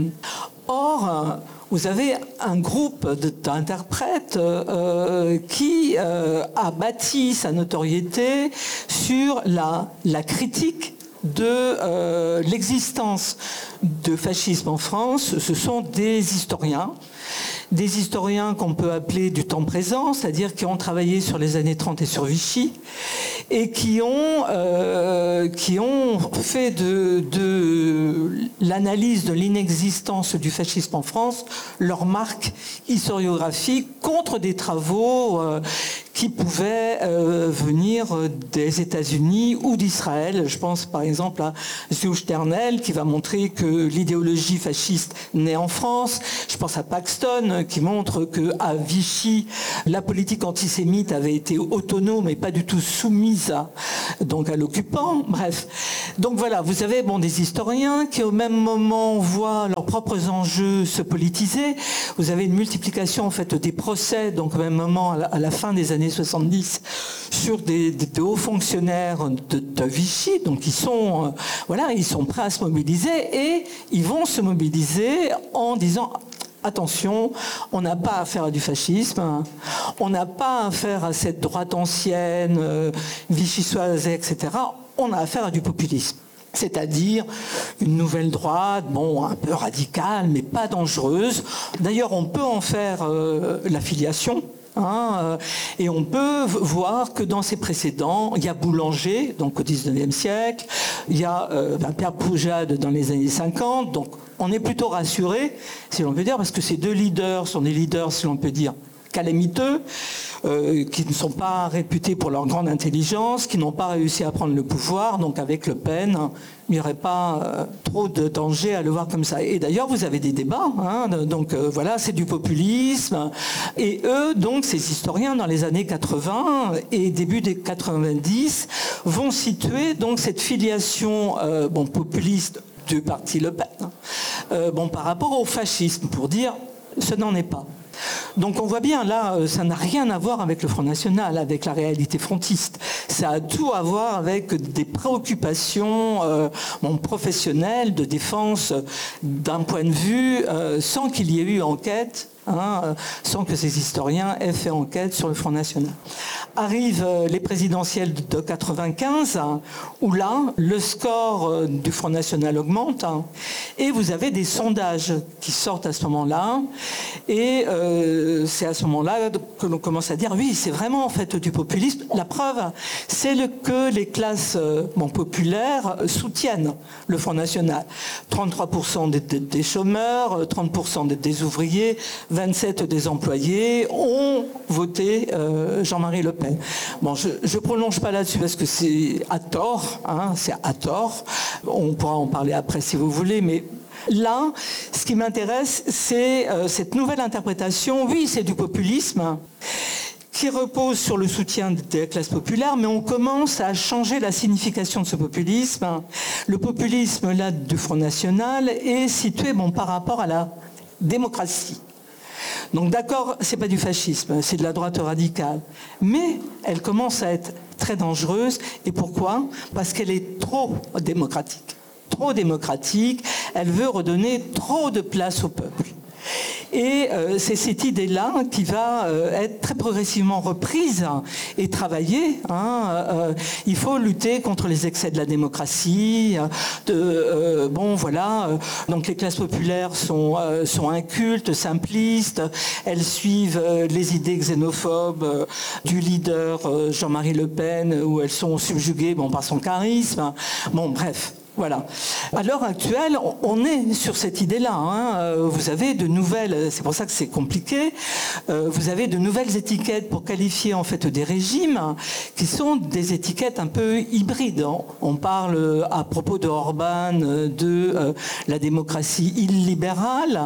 Or, vous avez un groupe d'interprètes euh, qui euh, a bâti sa notoriété sur la, la critique de euh, l'existence de fascisme en France. Ce sont des historiens, des historiens qu'on peut appeler du temps présent, c'est-à-dire qui ont travaillé sur les années trente et sur Vichy, et qui ont, euh, qui ont fait de, de l'analyse de l'inexistence du fascisme en France leur marque historiographique contre des travaux euh, qui pouvaient euh, venir des États-Unis ou d'Israël. Je pense par exemple à Ziou Sternel qui va montrer que l'idéologie fasciste naît en France. Je pense à Paxton qui montre qu'à Vichy, la politique antisémite avait été autonome et pas du tout soumise à, donc à l'occupant. Bref. Donc voilà, vous avez bon, des historiens qui au même moment voient leurs propres enjeux se politiser. Vous avez une multiplication en fait des procès, donc au même moment à la, à la fin des années soixante-dix, sur des, des, des hauts fonctionnaires de, de Vichy. Donc ils sont, euh, voilà, ils sont prêts à se mobiliser et ils vont se mobiliser en disant attention, on n'a pas affaire à du fascisme, on n'a pas affaire à cette droite ancienne, euh, vichysoise, et cetera. On a affaire à du populisme. C'est-à-dire une nouvelle droite, bon, un peu radicale, mais pas dangereuse. D'ailleurs, on peut en faire euh, l'affiliation. Hein, et on peut voir que dans ces précédents, il y a Boulanger, donc au dix-neuvième siècle, il y a euh, Pierre Poujade dans les années cinquante, donc on est plutôt rassuré, si l'on peut dire, parce que ces deux leaders sont des leaders, si l'on peut dire, calamiteux, euh, qui ne sont pas réputés pour leur grande intelligence, qui n'ont pas réussi à prendre le pouvoir. Donc avec Le Pen, il n'y aurait pas euh, trop de danger à le voir comme ça. Et d'ailleurs, vous avez des débats. Hein, donc euh, voilà, c'est du populisme. Et eux, donc ces historiens, dans les années quatre-vingts et début des quatre-vingt-dix, vont situer donc cette filiation euh, bon, populiste du parti Le Pen euh, bon, par rapport au fascisme, pour dire ce n'en est pas. Donc on voit bien là, ça n'a rien à voir avec le Front National, avec la réalité frontiste. Ça a tout à voir avec des préoccupations euh, bon, professionnelles de défense d'un point de vue euh, sans qu'il y ait eu enquête. Hein, sans que ces historiens aient fait enquête sur le Front National. Arrivent les présidentielles de quatre-vingt-quinze, hein, où là, le score du Front National augmente, hein, et vous avez des sondages qui sortent à ce moment-là, et euh, c'est à ce moment-là que l'on commence à dire, oui, c'est vraiment en fait du populisme. La preuve, c'est le, que les classes euh, bon, populaires soutiennent le Front National. trente-trois pour cent des, des, des chômeurs, trente pour cent des, des ouvriers, vingt-sept des employés ont voté euh, Jean-Marie Le Pen. Bon, je ne prolonge pas là-dessus parce que c'est à tort, hein, c'est à tort. On pourra en parler après si vous voulez, mais là, ce qui m'intéresse, c'est euh, cette nouvelle interprétation. Oui, c'est du populisme qui repose sur le soutien des classes populaires, mais on commence à changer la signification de ce populisme. Le populisme là du Front National est situé bon, par rapport à la démocratie. Donc d'accord, c'est pas du fascisme, c'est de la droite radicale. Mais elle commence à être très dangereuse. Et pourquoi ? Parce qu'elle est trop démocratique. Trop démocratique, elle veut redonner trop de place au peuple. Et euh, c'est cette idée-là qui va euh, être très progressivement reprise et travaillée. Hein, euh, il faut lutter contre les excès de la démocratie. De, euh, bon, voilà. Euh, donc les classes populaires sont, euh, sont incultes, simplistes. Elles suivent euh, les idées xénophobes euh, du leader euh, Jean-Marie Le Pen, où elles sont subjuguées bon, par son charisme. Bon, bref. Voilà. À l'heure actuelle, on est sur cette idée-là. Hein. Vous avez de nouvelles, c'est pour ça que c'est compliqué, vous avez de nouvelles étiquettes pour qualifier en fait des régimes qui sont des étiquettes un peu hybrides. On parle à propos de Orban de la démocratie illibérale.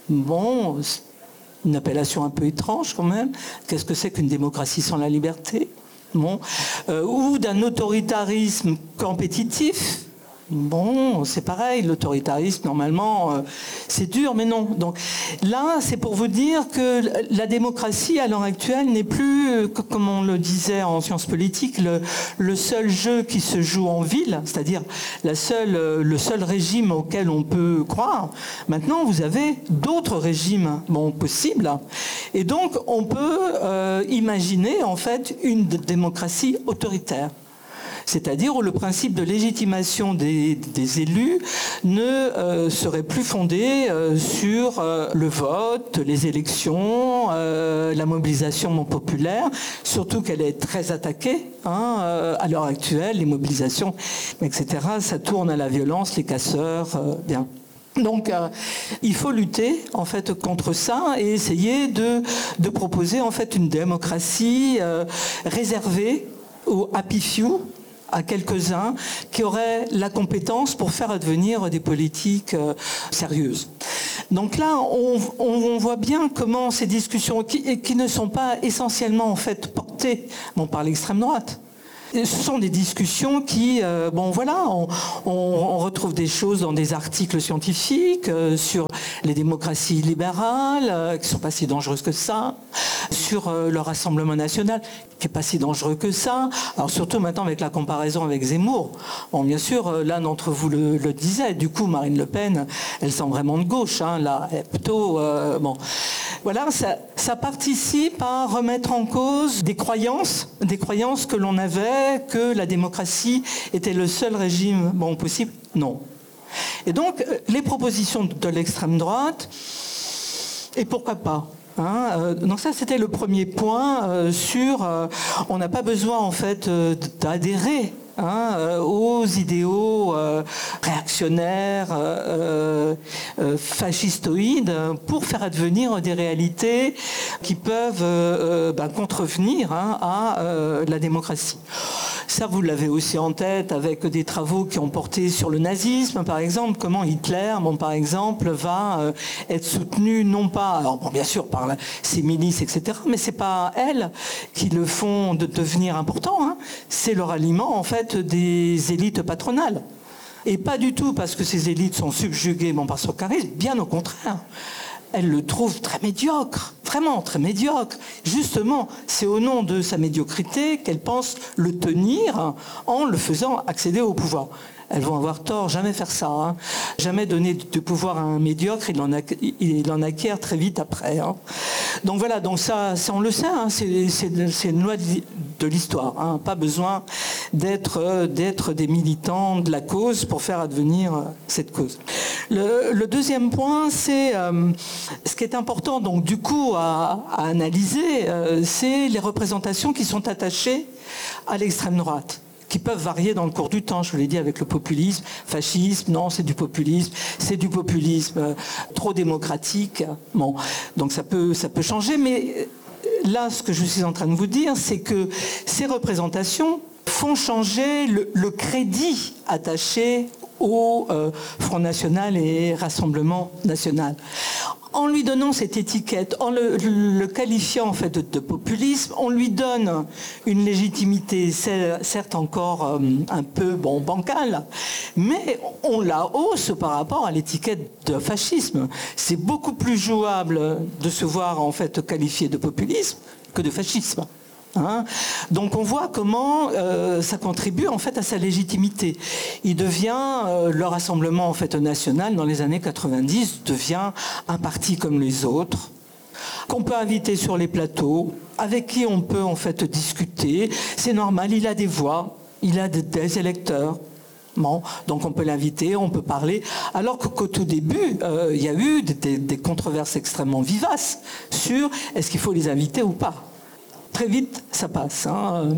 Bon, une appellation un peu étrange quand même. Qu'est-ce que c'est qu'une démocratie sans la liberté? Bon. Euh, ou d'un autoritarisme compétitif. Bon, c'est pareil, l'autoritarisme, normalement, euh, c'est dur, mais non. Donc là, c'est pour vous dire que la démocratie, à l'heure actuelle, n'est plus, comme on le disait en sciences politiques, le, le seul jeu qui se joue en ville, c'est-à-dire la seule, le seul régime auquel on peut croire. Maintenant, vous avez d'autres régimes bon, possibles. Et donc, on peut euh, imaginer, en fait, une démocratie autoritaire. C'est-à-dire où le principe de légitimation des, des élus ne euh, serait plus fondé euh, sur euh, le vote, les élections, euh, la mobilisation populaire, surtout qu'elle est très attaquée hein, euh, à l'heure actuelle, les mobilisations, et cetera. Ça tourne à la violence, les casseurs, euh, bien. Donc, euh, il faut lutter en fait contre ça et essayer de, de proposer en fait une démocratie euh, réservée aux happy few, à quelques-uns qui auraient la compétence pour faire advenir des politiques euh, sérieuses. Donc là, on, on voit bien comment ces discussions, qui, qui ne sont pas essentiellement en fait portées bon, par l'extrême droite, ce sont des discussions qui, euh, bon voilà, on, on, on retrouve des choses dans des articles scientifiques euh, sur les démocraties libérales, euh, qui sont pas si dangereuses que ça, sur euh, le Rassemblement national, qui est pas si dangereux que ça. Alors surtout maintenant avec la comparaison avec Zemmour. Bon, bien sûr, euh, l'un d'entre vous le, le disait. Du coup, Marine Le Pen, elle sent vraiment de gauche, hein, là, elle est plutôt euh, bon. Voilà, ça, ça participe à remettre en cause des croyances, des croyances que l'on avait, que la démocratie était le seul régime bon, possible. Non. Et donc, les propositions de l'extrême droite, et pourquoi pas hein, euh, donc ça, c'était le premier point euh, sur... Euh, on n'a pas besoin, en fait, euh, d'adhérer Hein, euh, aux idéaux euh, réactionnaires, euh, euh, fascistoïdes, pour faire advenir des réalités qui peuvent euh, ben, contrevenir hein, à euh, la démocratie. Ça, vous l'avez aussi en tête avec des travaux qui ont porté sur le nazisme, par exemple, comment Hitler, bon, par exemple, va euh, être soutenu non pas, alors bon, bien sûr par la, ses milices, et cetera, mais c'est pas elles qui le font de devenir important, hein. C'est le ralliement, en fait, des élites patronales. Et pas du tout parce que ces élites sont subjuguées bon, par son charisme, bien au contraire. Elles le trouvent très médiocre, vraiment très médiocre. Justement, c'est au nom de sa médiocrité qu'elles pensent le tenir en le faisant accéder au pouvoir. Elles vont avoir tort, jamais faire ça. Hein. Jamais donner du pouvoir à un médiocre, il en, a, il en acquiert très vite après. Hein. Donc voilà, donc ça, ça on le sait, hein, c'est, c'est, c'est une loi de l'histoire. Hein. Pas besoin d'être, d'être des militants de la cause pour faire advenir cette cause. Le, le deuxième point, c'est euh, ce qui est important, donc du coup à, à analyser, euh, c'est les représentations qui sont attachées à l'extrême droite, qui peuvent varier dans le cours du temps, je vous l'ai dit, avec le populisme, fascisme, non, c'est du populisme, c'est du populisme euh, trop démocratique. Bon, donc ça peut, ça peut changer, mais là, ce que je suis en train de vous dire, c'est que ces représentations font changer le, le crédit attaché au euh, Front National et Rassemblement National. En lui donnant cette étiquette, en le, le qualifiant en fait de, de populisme, on lui donne une légitimité, certes encore euh, un peu bon, bancale, mais on la hausse par rapport à l'étiquette de fascisme. C'est beaucoup plus jouable de se voir en fait qualifié de populisme que de fascisme. Hein, donc on voit comment euh, ça contribue en fait à sa légitimité. Il devient euh, le Rassemblement en fait national dans les années quatre-vingt-dix devient un parti comme les autres qu'on peut inviter sur les plateaux, avec qui on peut en fait discuter. C'est normal, il a des voix, il a des, des électeurs. Bon, donc on peut l'inviter, on peut parler. Alors qu'au tout début, euh, il y a eu des, des controverses extrêmement vivaces sur est-ce qu'il faut les inviter ou pas. Très vite, ça passe. Hein.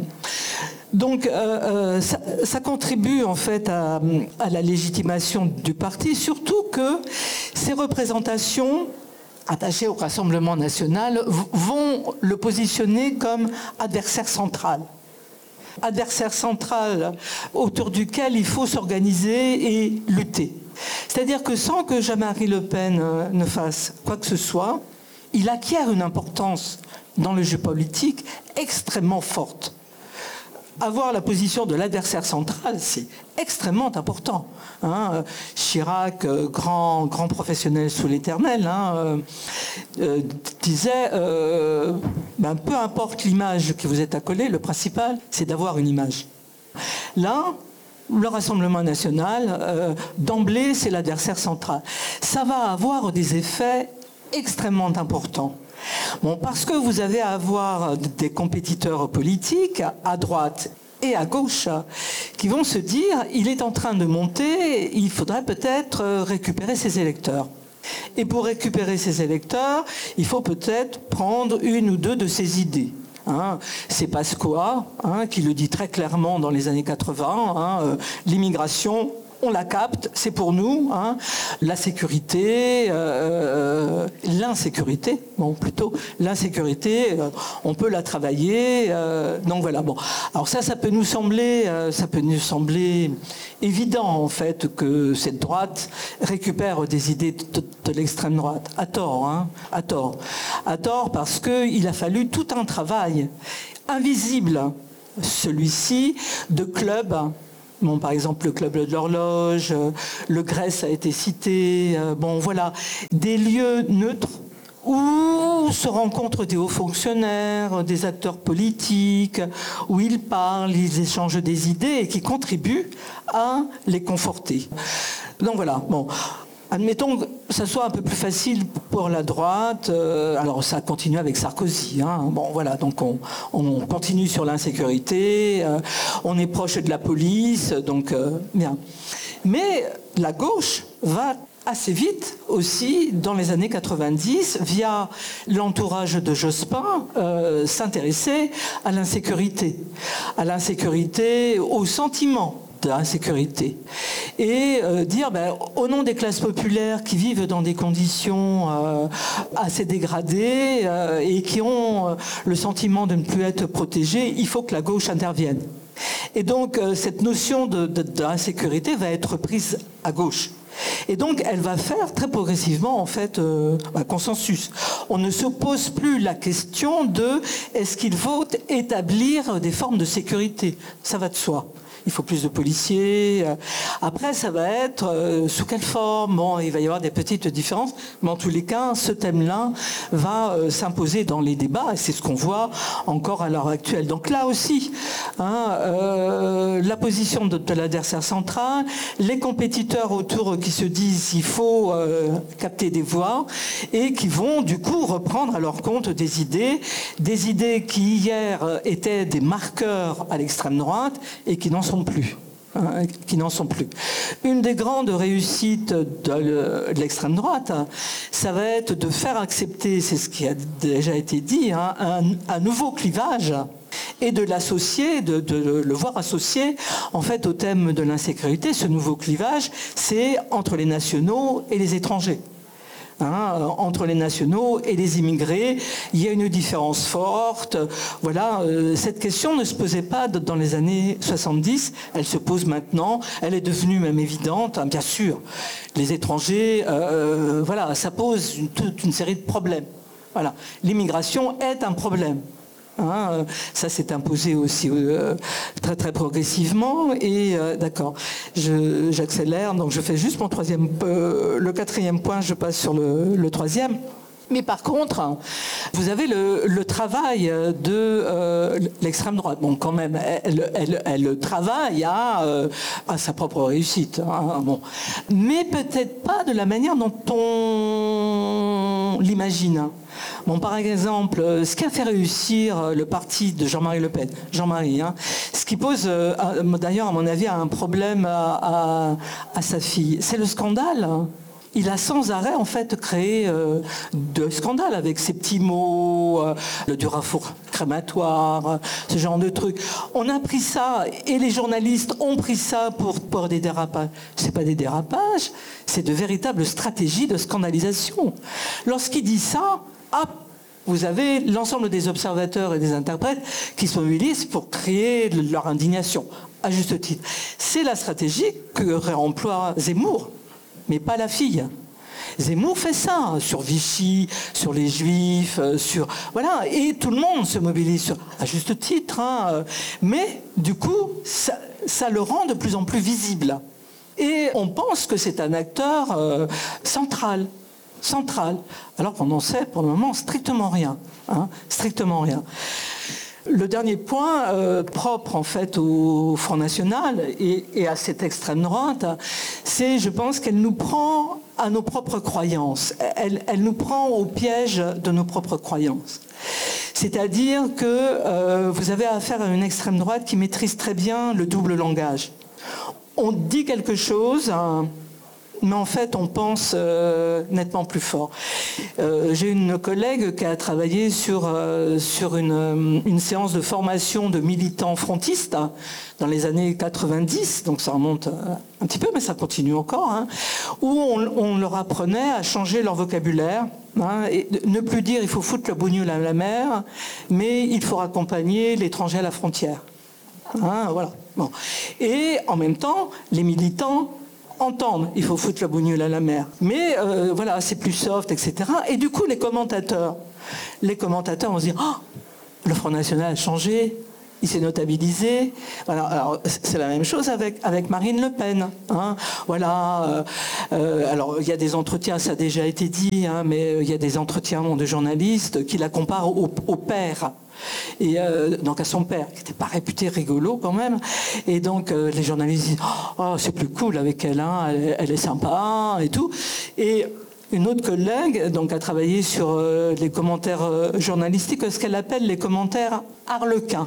Donc, euh, euh, ça, ça contribue en fait à, à la légitimation du parti, surtout que ces représentations attachées au Rassemblement national vont le positionner comme adversaire central. Adversaire central autour duquel il faut s'organiser et lutter. C'est-à-dire que sans que Jean-Marie Le Pen ne fasse quoi que ce soit, il acquiert une importance dans le jeu politique extrêmement forte. Avoir la position de l'adversaire central, c'est extrêmement important. Hein. Chirac, grand, grand professionnel sous l'éternel, hein, euh, euh, disait euh, ben, peu importe l'image qui vous est accolée, le principal, c'est d'avoir une image. Là, le Rassemblement national, euh, d'emblée, c'est l'adversaire central. Ça va avoir des effets extrêmement importants. Bon, parce que vous avez à avoir des compétiteurs politiques à droite et à gauche qui vont se dire il est en train de monter, il faudrait peut-être récupérer ses électeurs. Et pour récupérer ses électeurs, il faut peut-être prendre une ou deux de ses idées. Hein, c'est Pasqua hein, qui le dit très clairement dans les années quatre-vingts, hein, euh, l'immigration, on la capte, c'est pour nous, hein, la sécurité, euh, l'insécurité, bon plutôt l'insécurité, euh, on peut la travailler, euh, donc voilà. Bon, alors ça, ça peut nous sembler, euh, ça peut nous sembler évident en fait que cette droite récupère des idées de, de l'extrême droite, à tort, hein, à tort, à tort parce que il a fallu tout un travail invisible, celui-ci, de clubs. Bon, par exemple, le Club de l'Horloge, le Grèce a été cité. Bon, voilà, des lieux neutres où se rencontrent des hauts fonctionnaires, des acteurs politiques, où ils parlent, ils échangent des idées et qui contribuent à les conforter. Donc voilà, bon. Admettons que ça soit un peu plus facile pour la droite. Euh, alors ça continue avec Sarkozy. Hein. Bon voilà, donc on, on continue sur l'insécurité. Euh, on est proche de la police, donc euh, bien. Mais la gauche va assez vite aussi, dans les années quatre-vingt-dix, via l'entourage de Jospin, euh, s'intéresser à l'insécurité, à l'insécurité, au sentiment d'insécurité. Et euh, dire, ben, au nom des classes populaires qui vivent dans des conditions euh, assez dégradées euh, et qui ont euh, le sentiment de ne plus être protégées, il faut que la gauche intervienne. Et donc, euh, cette notion de, de, d'insécurité va être prise à gauche. Et donc, elle va faire très progressivement, en fait, euh, un consensus. On ne se pose plus la question de est-ce qu'il faut établir des formes de sécurité. Ça va de soi. Il faut plus de policiers. Après, ça va être euh, sous quelle forme. Bon, il va y avoir des petites différences, mais en tous les cas, ce thème-là va euh, s'imposer dans les débats, et c'est ce qu'on voit encore à l'heure actuelle. Donc là aussi, hein, euh, la position de, de l'adversaire central, les compétiteurs autour qui se disent il faut euh, capter des voix, et qui vont du coup reprendre à leur compte des idées, des idées qui hier étaient des marqueurs à l'extrême droite et qui n'en sont plus. Hein, qui n'en sont plus. Une des grandes réussites de l'extrême droite, hein, ça va être de faire accepter, c'est ce qui a déjà été dit, hein, un, un nouveau clivage et de l'associer, de, de le voir associé en fait au thème de l'insécurité. Ce nouveau clivage, c'est entre les nationaux et les étrangers. Hein, entre les nationaux et les immigrés, il y a une différence forte. Voilà, euh, cette question ne se posait pas dans les années soixante-dix, elle se pose maintenant, elle est devenue même évidente, hein, bien sûr. Les étrangers, euh, voilà, ça pose une, toute une série de problèmes. Voilà, l'immigration est un problème. Hein, ça s'est imposé aussi euh, très très progressivement et euh, d'accord, je, j'accélère, donc je fais juste mon troisième, euh, le quatrième point, je passe sur le, le troisième. Mais par contre, vous avez le, le travail de euh, l'extrême droite. Bon, quand même, elle, elle, elle travaille à, euh, à sa propre réussite. Hein, bon. Mais peut-être pas de la manière dont on l'imagine. Bon, par exemple, ce qui a fait réussir le parti de Jean-Marie Le Pen, Jean-Marie, hein, ce qui pose euh, d'ailleurs, à mon avis, un problème à, à, à sa fille, c'est le scandale. Il a sans arrêt, en fait, créé euh, de scandales avec ces petits mots, euh, le durafour crématoire, euh, ce genre de trucs. On a pris ça, et les journalistes ont pris ça pour, pour des dérapages. C'est pas des dérapages, c'est de véritables stratégies de scandalisation. Lorsqu'il dit ça, hop, vous avez l'ensemble des observateurs et des interprètes qui se mobilisent pour créer leur indignation, à juste titre. C'est la stratégie que réemploie Zemmour. mais pas la fille. Zemmour fait ça, sur Vichy, sur les Juifs, sur... Voilà, et tout le monde se mobilise, sur, à juste titre. Hein, mais, du coup, ça, ça le rend de plus en plus visible. Et on pense que c'est un acteur euh, central, central, alors qu'on n'en sait pour le moment strictement rien. Hein, strictement rien. Le dernier point, euh, propre en fait au Front National et, et à cette extrême droite, c'est, je pense, qu'elle nous prend à nos propres croyances. Elle, elle nous prend au piège de nos propres croyances. C'est-à-dire que euh, vous avez affaire à une extrême droite qui maîtrise très bien le double langage. On dit quelque chose, hein, mais en fait, on pense euh, nettement plus fort. Euh, j'ai une collègue qui a travaillé sur, euh, sur une, une séance de formation de militants frontistes hein, dans les années quatre-vingt-dix, donc ça remonte un petit peu, mais ça continue encore, hein, où on, on leur apprenait à changer leur vocabulaire, hein, et ne plus dire « il faut foutre le bougnoul à la mer », mais « il faut accompagner l'étranger à la frontière ». Hein, voilà. Bon. Et en même temps, les militants entendent, il faut foutre le bougnoul à la mer. Mais euh, voilà, c'est plus soft, et cetera. Et du coup, les commentateurs, les commentateurs vont se dire, oh, le Front National a changé, il s'est notabilisé. Voilà, alors c'est la même chose avec, avec Marine Le Pen. Hein. Voilà. Euh, euh, alors il y a des entretiens, ça a déjà été dit, hein, mais il y a des entretiens bon, de journalistes qui la comparent au, au père. Et euh, donc à son père, qui n'était pas réputé rigolo quand même. Et donc euh, les journalistes disent oh, c'est plus cool avec elle, hein, elle, elle est sympa et tout. Et une autre collègue donc, a travaillé sur euh, les commentaires euh, journalistiques, ce qu'elle appelle les commentaires harlequins.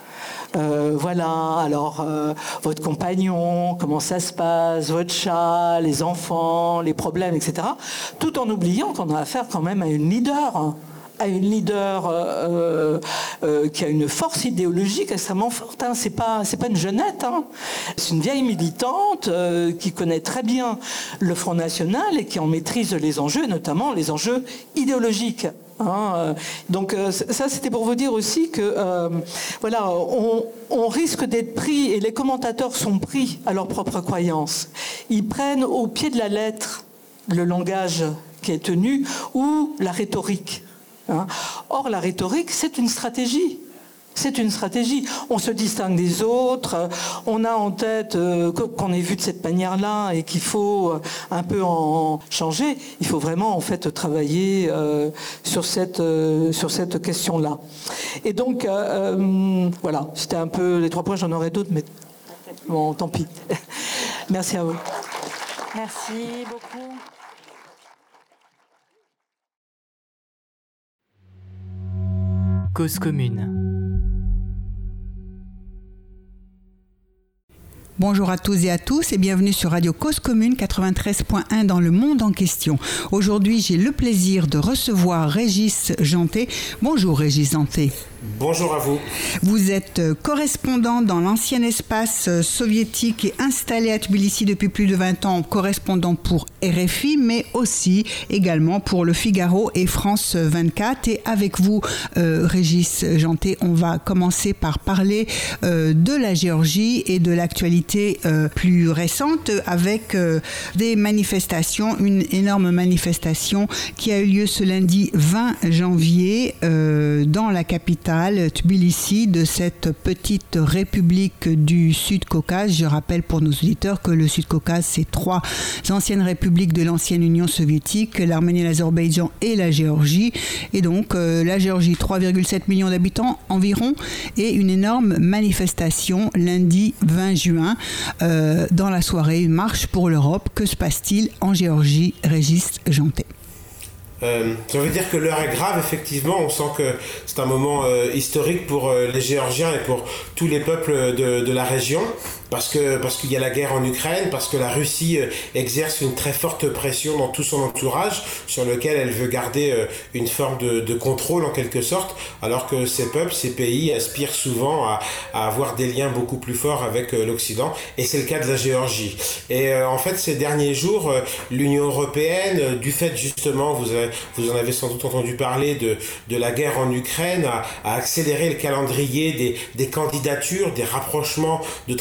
Euh, voilà, alors euh, votre compagnon, comment ça se passe, votre chat, les enfants, les problèmes, et cetera. Tout en oubliant qu'on a affaire quand même à une leader. Hein. à une leader euh, euh, qui a une force idéologique extrêmement forte. Hein. C'est pas, c'est pas une jeunette. Hein. C'est une vieille militante euh, qui connaît très bien le Front National et qui en maîtrise les enjeux, notamment les enjeux idéologiques. Hein. Donc euh, ça, c'était pour vous dire aussi que euh, voilà, on, on risque d'être pris, et les commentateurs sont pris à leurs propres croyances. Ils prennent au pied de la lettre le langage qui est tenu ou la rhétorique. Hein. Or, la rhétorique, c'est une stratégie. C'est une stratégie. On se distingue des autres. On a en tête euh, qu'on est vu de cette manière-là et qu'il faut euh, un peu en changer. Il faut vraiment en fait travailler euh, sur cette euh, sur cette question-là. Et donc euh, euh, voilà, c'était un peu les trois points. J'en aurais d'autres, mais bon, tant pis. Merci à vous. Merci beaucoup. Cause commune. Bonjour à tous et à tous et bienvenue sur Radio Cause Commune quatre-vingt-treize point un dans le monde en question. Aujourd'hui, j'ai le plaisir de recevoir Régis Janté. Bonjour Régis Janté. Bonjour à vous. Vous êtes correspondant dans l'ancien espace soviétique et installé à Tbilissi depuis plus de vingt ans, correspondant pour R F I, mais aussi également pour Le Figaro et France vingt-quatre. Et avec vous, euh, Régis Janté, on va commencer par parler euh, de la Géorgie et de l'actualité euh, plus récente avec euh, des manifestations, une énorme manifestation qui a eu lieu ce lundi vingt janvier euh, dans la capitale Tbilissi de cette petite république du Sud-Caucase. Je rappelle pour nos auditeurs que le Sud-Caucase, c'est trois anciennes républiques de l'ancienne Union soviétique, l'Arménie, l'Azerbaïdjan et la Géorgie. Et donc euh, la Géorgie, trois virgule sept millions d'habitants environ, et une énorme manifestation lundi vingt juin euh, dans la soirée, une marche pour l'Europe. Que se passe-t-il en Géorgie, Régis Janté? Euh, ça veut dire que l'heure est grave, effectivement. On sent que c'est un moment euh, historique pour euh, les Géorgiens et pour tous les peuples de, de la région. Parce que parce qu'il y a la guerre en Ukraine, parce que la Russie euh, exerce une très forte pression dans tout son entourage, sur lequel elle veut garder euh, une forme de, de contrôle en quelque sorte, alors que ces peuples, ces pays aspirent souvent à, à avoir des liens beaucoup plus forts avec euh, l'Occident, et c'est le cas de la Géorgie. Et euh, en fait, ces derniers jours, euh, l'Union européenne, euh, du fait justement, vous, avez, vous en avez sans doute entendu parler, de, de la guerre en Ukraine, a, a accéléré le calendrier des, des candidatures, des rapprochements de trois républiques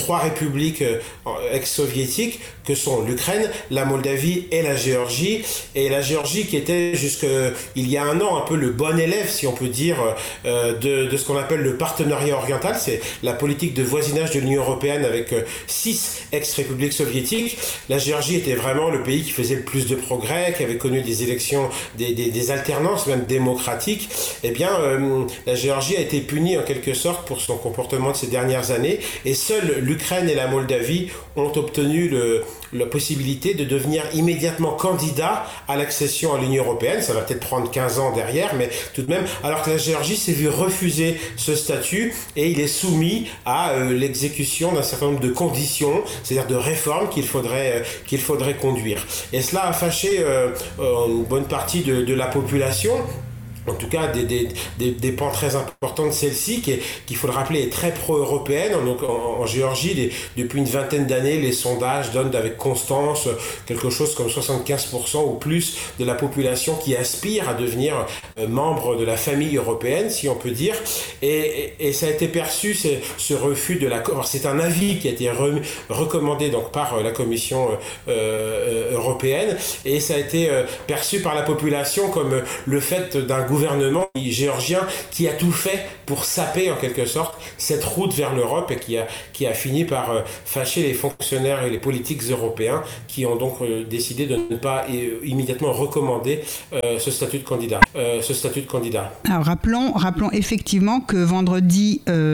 républiques ex-soviétiques que sont l'Ukraine, la Moldavie et la Géorgie. Et la Géorgie qui était jusqu'il y a un an un peu le bon élève, si on peut dire, euh, de, de ce qu'on appelle le partenariat oriental. C'est la politique de voisinage de l'Union européenne avec euh, six ex-républiques soviétiques. La Géorgie était vraiment le pays qui faisait le plus de progrès, qui avait connu des élections, des, des, des alternances même démocratiques. Eh bien, euh, la Géorgie a été punie en quelque sorte pour son comportement de ces dernières années, et seules l'Ukraine et la Moldavie ont obtenu le, la possibilité de devenir immédiatement candidat à l'accession à l'Union européenne. Ça va peut-être prendre quinze ans derrière, mais tout de même, alors que la Géorgie s'est vue refuser ce statut et il est soumis à euh, l'exécution d'un certain nombre de conditions, c'est-à-dire de réformes qu'il faudrait, euh, qu'il faudrait conduire. Et cela a fâché euh, euh, une bonne partie de, de la population. En tout cas, des, des, des, des pans très importants de celle-ci, qui, qu'il faut le rappeler, est très pro-européenne. Donc, en, en Géorgie, les, depuis une vingtaine d'années, les sondages donnent avec constance quelque chose comme soixante-quinze pour cent ou plus de la population qui aspire à devenir euh, membre de la famille européenne, si on peut dire. Et, et, et ça a été perçu, c'est, ce refus de l'accord. C'est un avis qui a été re, recommandé donc, par euh, la Commission euh, euh, européenne, et ça a été euh, perçu par la population comme euh, le fait d'un gouvernement géorgien qui a tout fait pour saper en quelque sorte cette route vers l'Europe, et qui a, qui a fini par euh, fâcher les fonctionnaires et les politiques européens, qui ont donc euh, décidé de ne pas euh, immédiatement recommander euh, ce statut de candidat. Euh, ce statut de candidat. Alors rappelons, rappelons effectivement que vendredi, euh,